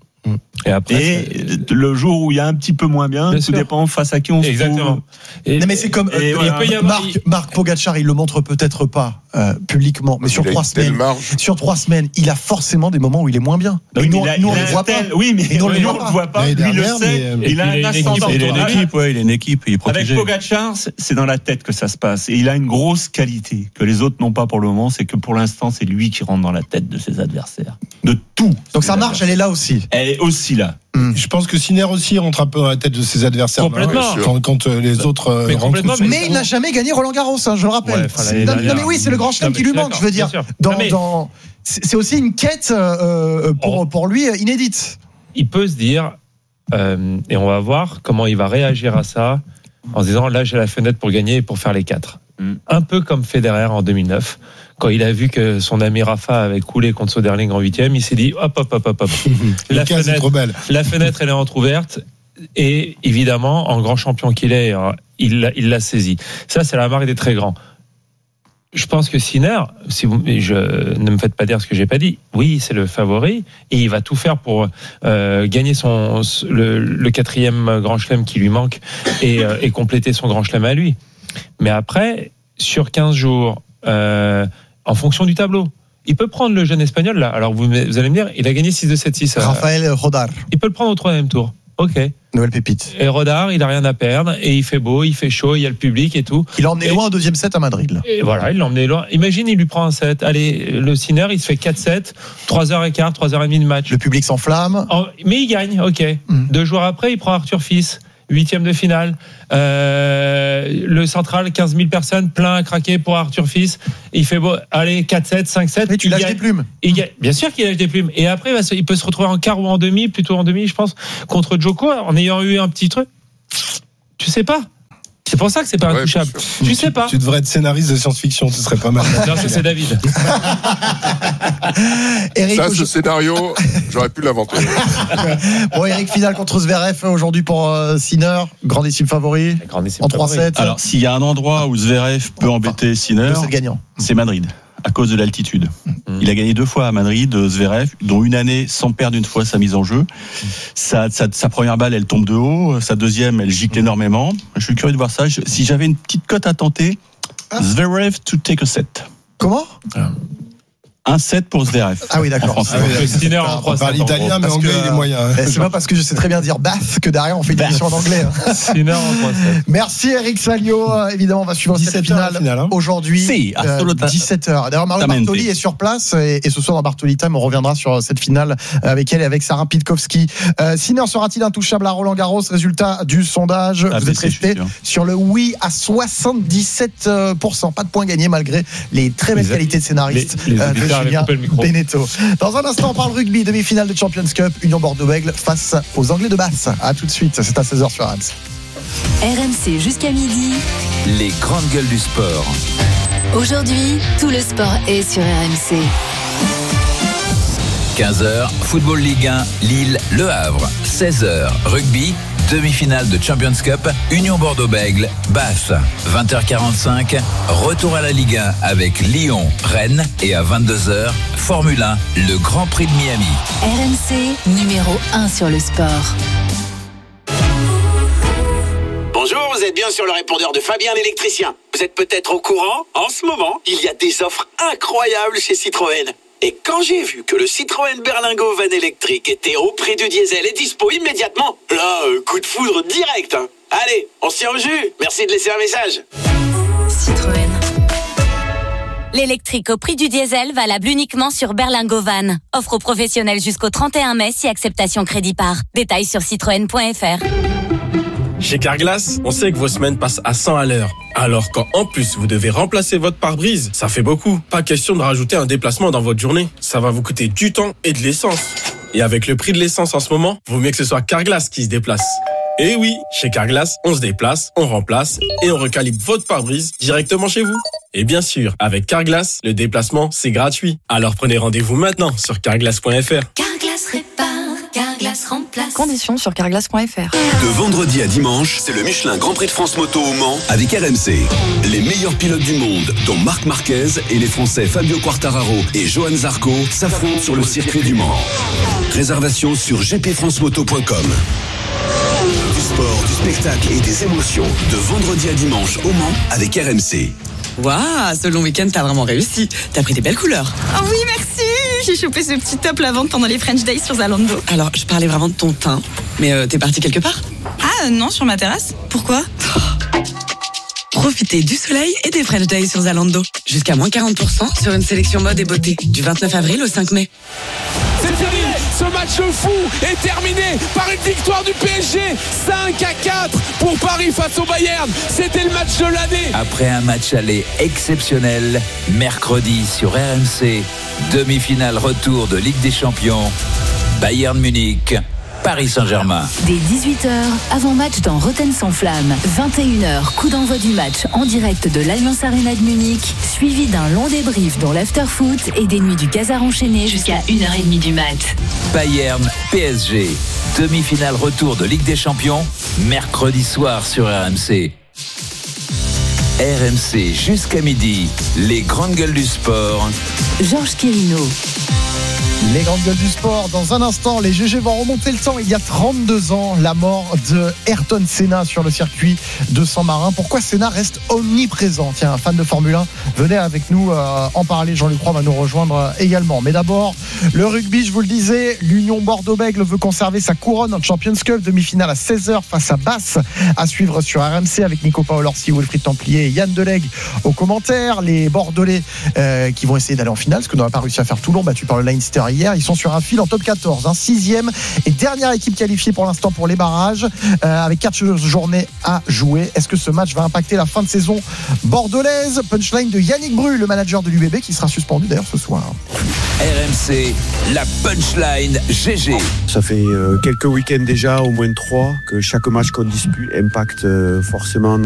Et après, et le jour où il y a un petit peu moins bien, bien tout sûr. Dépend face à qui on se trouve. Exactement. Et, non mais c'est comme euh, voilà. il peut y avoir... Marc, Marc Pogacar, il le montre peut-être pas euh, publiquement, mais sur trois semaines, sur trois semaines, il a forcément des moments où il est moins bien. Oui, nous, il a, nous on il le voit tel, pas. Oui, mais et nous, on ne le voit pas. Lui le sait. Il a un ascendant. Il a une équipe, ouais, il a une équipe, il est protégé. Avec Pogacar, c'est dans la tête que ça se passe, et il a une grosse qualité que les autres n'ont pas pour le moment, c'est que pour l'instant, c'est lui qui rentre dans la tête de ses adversaires, de tout. Donc sa marche, elle est là aussi. Elle est aussi là. Mmh. Je pense que Sinner aussi rentre un peu dans la tête de ses adversaires. Complètement. Hein, quand, quand les autres mais rentrent. Mais, mais il n'a jamais gagné Roland Garros, hein, je le rappelle. Ouais, non, non mais oui, c'est le grand chelem qui lui manque. Je veux dire, dans, mais... dans, c'est aussi une quête euh, pour oh. pour lui inédite. Il peut se dire, euh, et on va voir comment il va réagir à ça, en se disant là j'ai la fenêtre pour gagner et pour faire les quatre. Mmh. Un peu comme Federer en deux mille neuf. Quand il a vu que son ami Rafa avait coulé contre Soderling en huitième, il s'est dit hop hop hop hop hop. la, fenêtre, trop belle. la fenêtre elle est entrouverte et évidemment en grand champion qu'il est, il l'a, il l'a saisi. Ça c'est la marque des très grands. je pense que Sinner, si vous, je, ne me faites pas dire ce que j'ai pas dit. Oui, c'est le favori et il va tout faire pour euh, gagner son le, le quatrième Grand Chelem qui lui manque et, euh, et compléter son Grand Chelem à lui. Mais après, sur quinze jours, euh, en fonction du tableau, il peut prendre le jeune espagnol là. Alors vous, vous allez me dire, il a gagné six deux sept six. Rafael Rodar. Il peut le prendre au troisième tour. Ok. Nouvelle pépite. Et Rodar, il a rien à perdre et il fait beau, il fait chaud, il y a le public et tout. Il l'a emmené et, loin au deuxième set à Madrid. Là. Et voilà, il l'a emmené loin. Imagine, il lui prend un set. Allez, le Sinner, il se fait quatre sept, trois heures quinze, trois heures trente de match. Le public s'enflamme. Oh, mais il gagne, ok. Mm. Deux jours après, il prend Arthur Fils. Huitième de finale, euh, le central, quinze mille personnes, plein à craquer pour Arthur Fils. Il fait beau, allez, quatre sept, cinq sept. Mais tu lâches des plumes. Il gagne, bien sûr qu'il lâche des plumes. Et après, il, se, il peut se retrouver en quart ou en demi, plutôt en demi, je pense, contre Djoko, en ayant eu un petit truc. Tu sais pas. C'est pour ça que c'est pas ouais, intouchable. Tu sais pas. Tu devrais être scénariste de science-fiction, ce serait pas mal. Non, ça, c'est David. Eric, ça, ce scénario, j'aurais pu l'inventer. Bon, Eric, finale contre Zverev aujourd'hui pour euh, Sinner, grandissime favori, grandissime en trois sept. Alors, s'il y a un endroit où Zverev peut embêter Sinner, c'est gagnant. C'est Madrid. À cause de l'altitude. Mmh. Il a gagné deux fois à Madrid, Zverev, dont une année sans perdre une fois sa mise en jeu. Sa, sa, sa première balle, elle tombe de haut. Sa deuxième, elle gicle mmh. énormément. Je suis curieux de voir ça. Je, si j'avais une petite cote à tenter, ah. Zverev to take a set. Comment ah. Un set pour Zverev. Ah oui, d'accord. En français. Ah oui, Sinner en trois sept. On parle italien, mais anglais, il est moyen. C'est pas parce que je sais très bien dire Bath que derrière on fait une émission en anglais. Sinner en trois sept. Merci Eric Salio. Évidemment, on va suivre cette finale, finale hein. aujourd'hui. Si, euh, dix-sept heures. D'ailleurs, Mario Bartoli est sur place et, et ce soir dans Bartoli Time, on reviendra sur cette finale avec elle et avec Sarah Pitkowski. Euh, Sinner sera-t-il intouchable à Roland Garros? Résultat du sondage. Ah, vous êtes resté sur le oui à soixante-dix-sept pour cent. Pas de points gagnés malgré les très belles les qualités de scénariste les, les euh, de Julien Beneteau. Dans un instant, on parle rugby, demi-finale de Champions Cup, Union Bordeaux-Bègles face aux Anglais de Basse. A tout de suite, c'est à seize heures sur R M C. R M C jusqu'à midi. Les grandes gueules du sport. Aujourd'hui, tout le sport est sur R M C. quinze heures, Football Ligue un, Lille, Le Havre. seize heures, Rugby, demi-finale de Champions Cup, Union Bordeaux-Bègles, Bath. vingt heures quarante-cinq, retour à la Ligue un avec Lyon, Rennes et à vingt-deux heures, Formule un, le Grand Prix de Miami. R M C, numéro un sur le sport. Bonjour, vous êtes bien sur le répondeur de Fabien l'électricien. Vous êtes peut-être au courant, en ce moment, il y a des offres incroyables chez Citroën. Et quand j'ai vu que le Citroën Berlingo Van électrique était au prix du diesel et dispo immédiatement, là, euh, coup de foudre direct. Hein. Allez, on se tient au jus. Merci de laisser un message. Citroën. L'électrique au prix du diesel, valable uniquement sur Berlingo Van. Offre aux professionnels jusqu'au trente et un mai si acceptation crédit par. Détails sur citroën point f r. Chez Carglass, on sait que vos semaines passent à cent à l'heure. Alors quand en plus vous devez remplacer votre pare-brise, ça fait beaucoup. Pas question de rajouter un déplacement dans votre journée. Ça va vous coûter du temps et de l'essence. Et avec le prix de l'essence en ce moment, vaut mieux que ce soit Carglass qui se déplace. Et oui, chez Carglass, on se déplace, on remplace et on recalibre votre pare-brise directement chez vous. Et bien sûr, avec Carglass, le déplacement, c'est gratuit. Alors prenez rendez-vous maintenant sur carglass point f r. Carglass répare, Carglass remplace. Conditions sur carglass point f r. De vendredi à dimanche, c'est le Michelin Grand Prix de France Moto au Mans avec R M C. Les meilleurs pilotes du monde, dont Marc Marquez et les Français Fabio Quartararo et Johan Zarco, s'affrontent sur le circuit du Mans. Réservation sur g p france moto point com. Du sport, du spectacle et des émotions, de vendredi à dimanche au Mans avec R M C. Waouh, ce long week-end, t'as vraiment réussi. T'as pris des belles couleurs. Oh oui, merci. J'ai chopé ce petit top lavande pendant les French Days sur Zalando. Alors, je parlais vraiment de ton teint. Mais euh, t'es parti quelque part? Ah non, sur ma terrasse. Pourquoi? Profitez du soleil et des French Days sur Zalando. Jusqu'à moins quarante pour cent sur une sélection mode et beauté. Du vingt-neuf avril au cinq mai. C'est fini. Ce match fou est terminé par une victoire du P S G. cinq à quatre pour Paris face au Bayern. C'était le match de l'année. Après un match aller exceptionnel, mercredi sur R M C, demi-finale retour de Ligue des Champions, Bayern Munich, Paris Saint-Germain. Dès dix-huit heures, avant-match dans Rotten sans flamme. vingt et une heures, coup d'envoi du match en direct de l'Allianz Arena de Munich, suivi d'un long débrief dont l'after-foot et des nuits du Casar enchaîné jusqu'à une heure trente du mat. Bayern P S G, demi-finale retour de Ligue des Champions, mercredi soir sur R M C. R M C jusqu'à midi, les grandes gueules du sport. Georges Quirino. Les grandes gueules du sport, dans un instant, les G G vont remonter le temps. Il y a trente-deux ans, la mort de Ayrton Senna sur le circuit de Saint-Marin. Pourquoi Senna reste omniprésent? Tiens, un fan de Formule un, venez avec nous euh, en parler. Jean-Luc Roy va nous rejoindre euh, également. Mais d'abord, le rugby, je vous le disais, l'Union Bordeaux-Bègles veut conserver sa couronne en Champions Cup. Demi-finale à seize heures face à Basse, à suivre sur R M C avec Nico Paolorsi, Wilfried Templier et Yann Delegue aux commentaires. Les Bordelais euh, qui vont essayer d'aller en finale, ce que n'aurait pas réussi à faire Toulon, battu par le Leinster hier. Ils sont sur un fil en top quatorze, hein, sixième et dernière équipe qualifiée pour l'instant pour les barrages, euh, avec quatre journées à jouer. Est-ce que ce match va impacter la fin de saison bordelaise? Punchline de Yannick Bru, le manager de l'U B B, qui sera suspendu d'ailleurs ce soir. R M C, la punchline G G. Ça fait euh, quelques week-ends déjà, au moins trois, que chaque match qu'on dispute impacte euh, forcément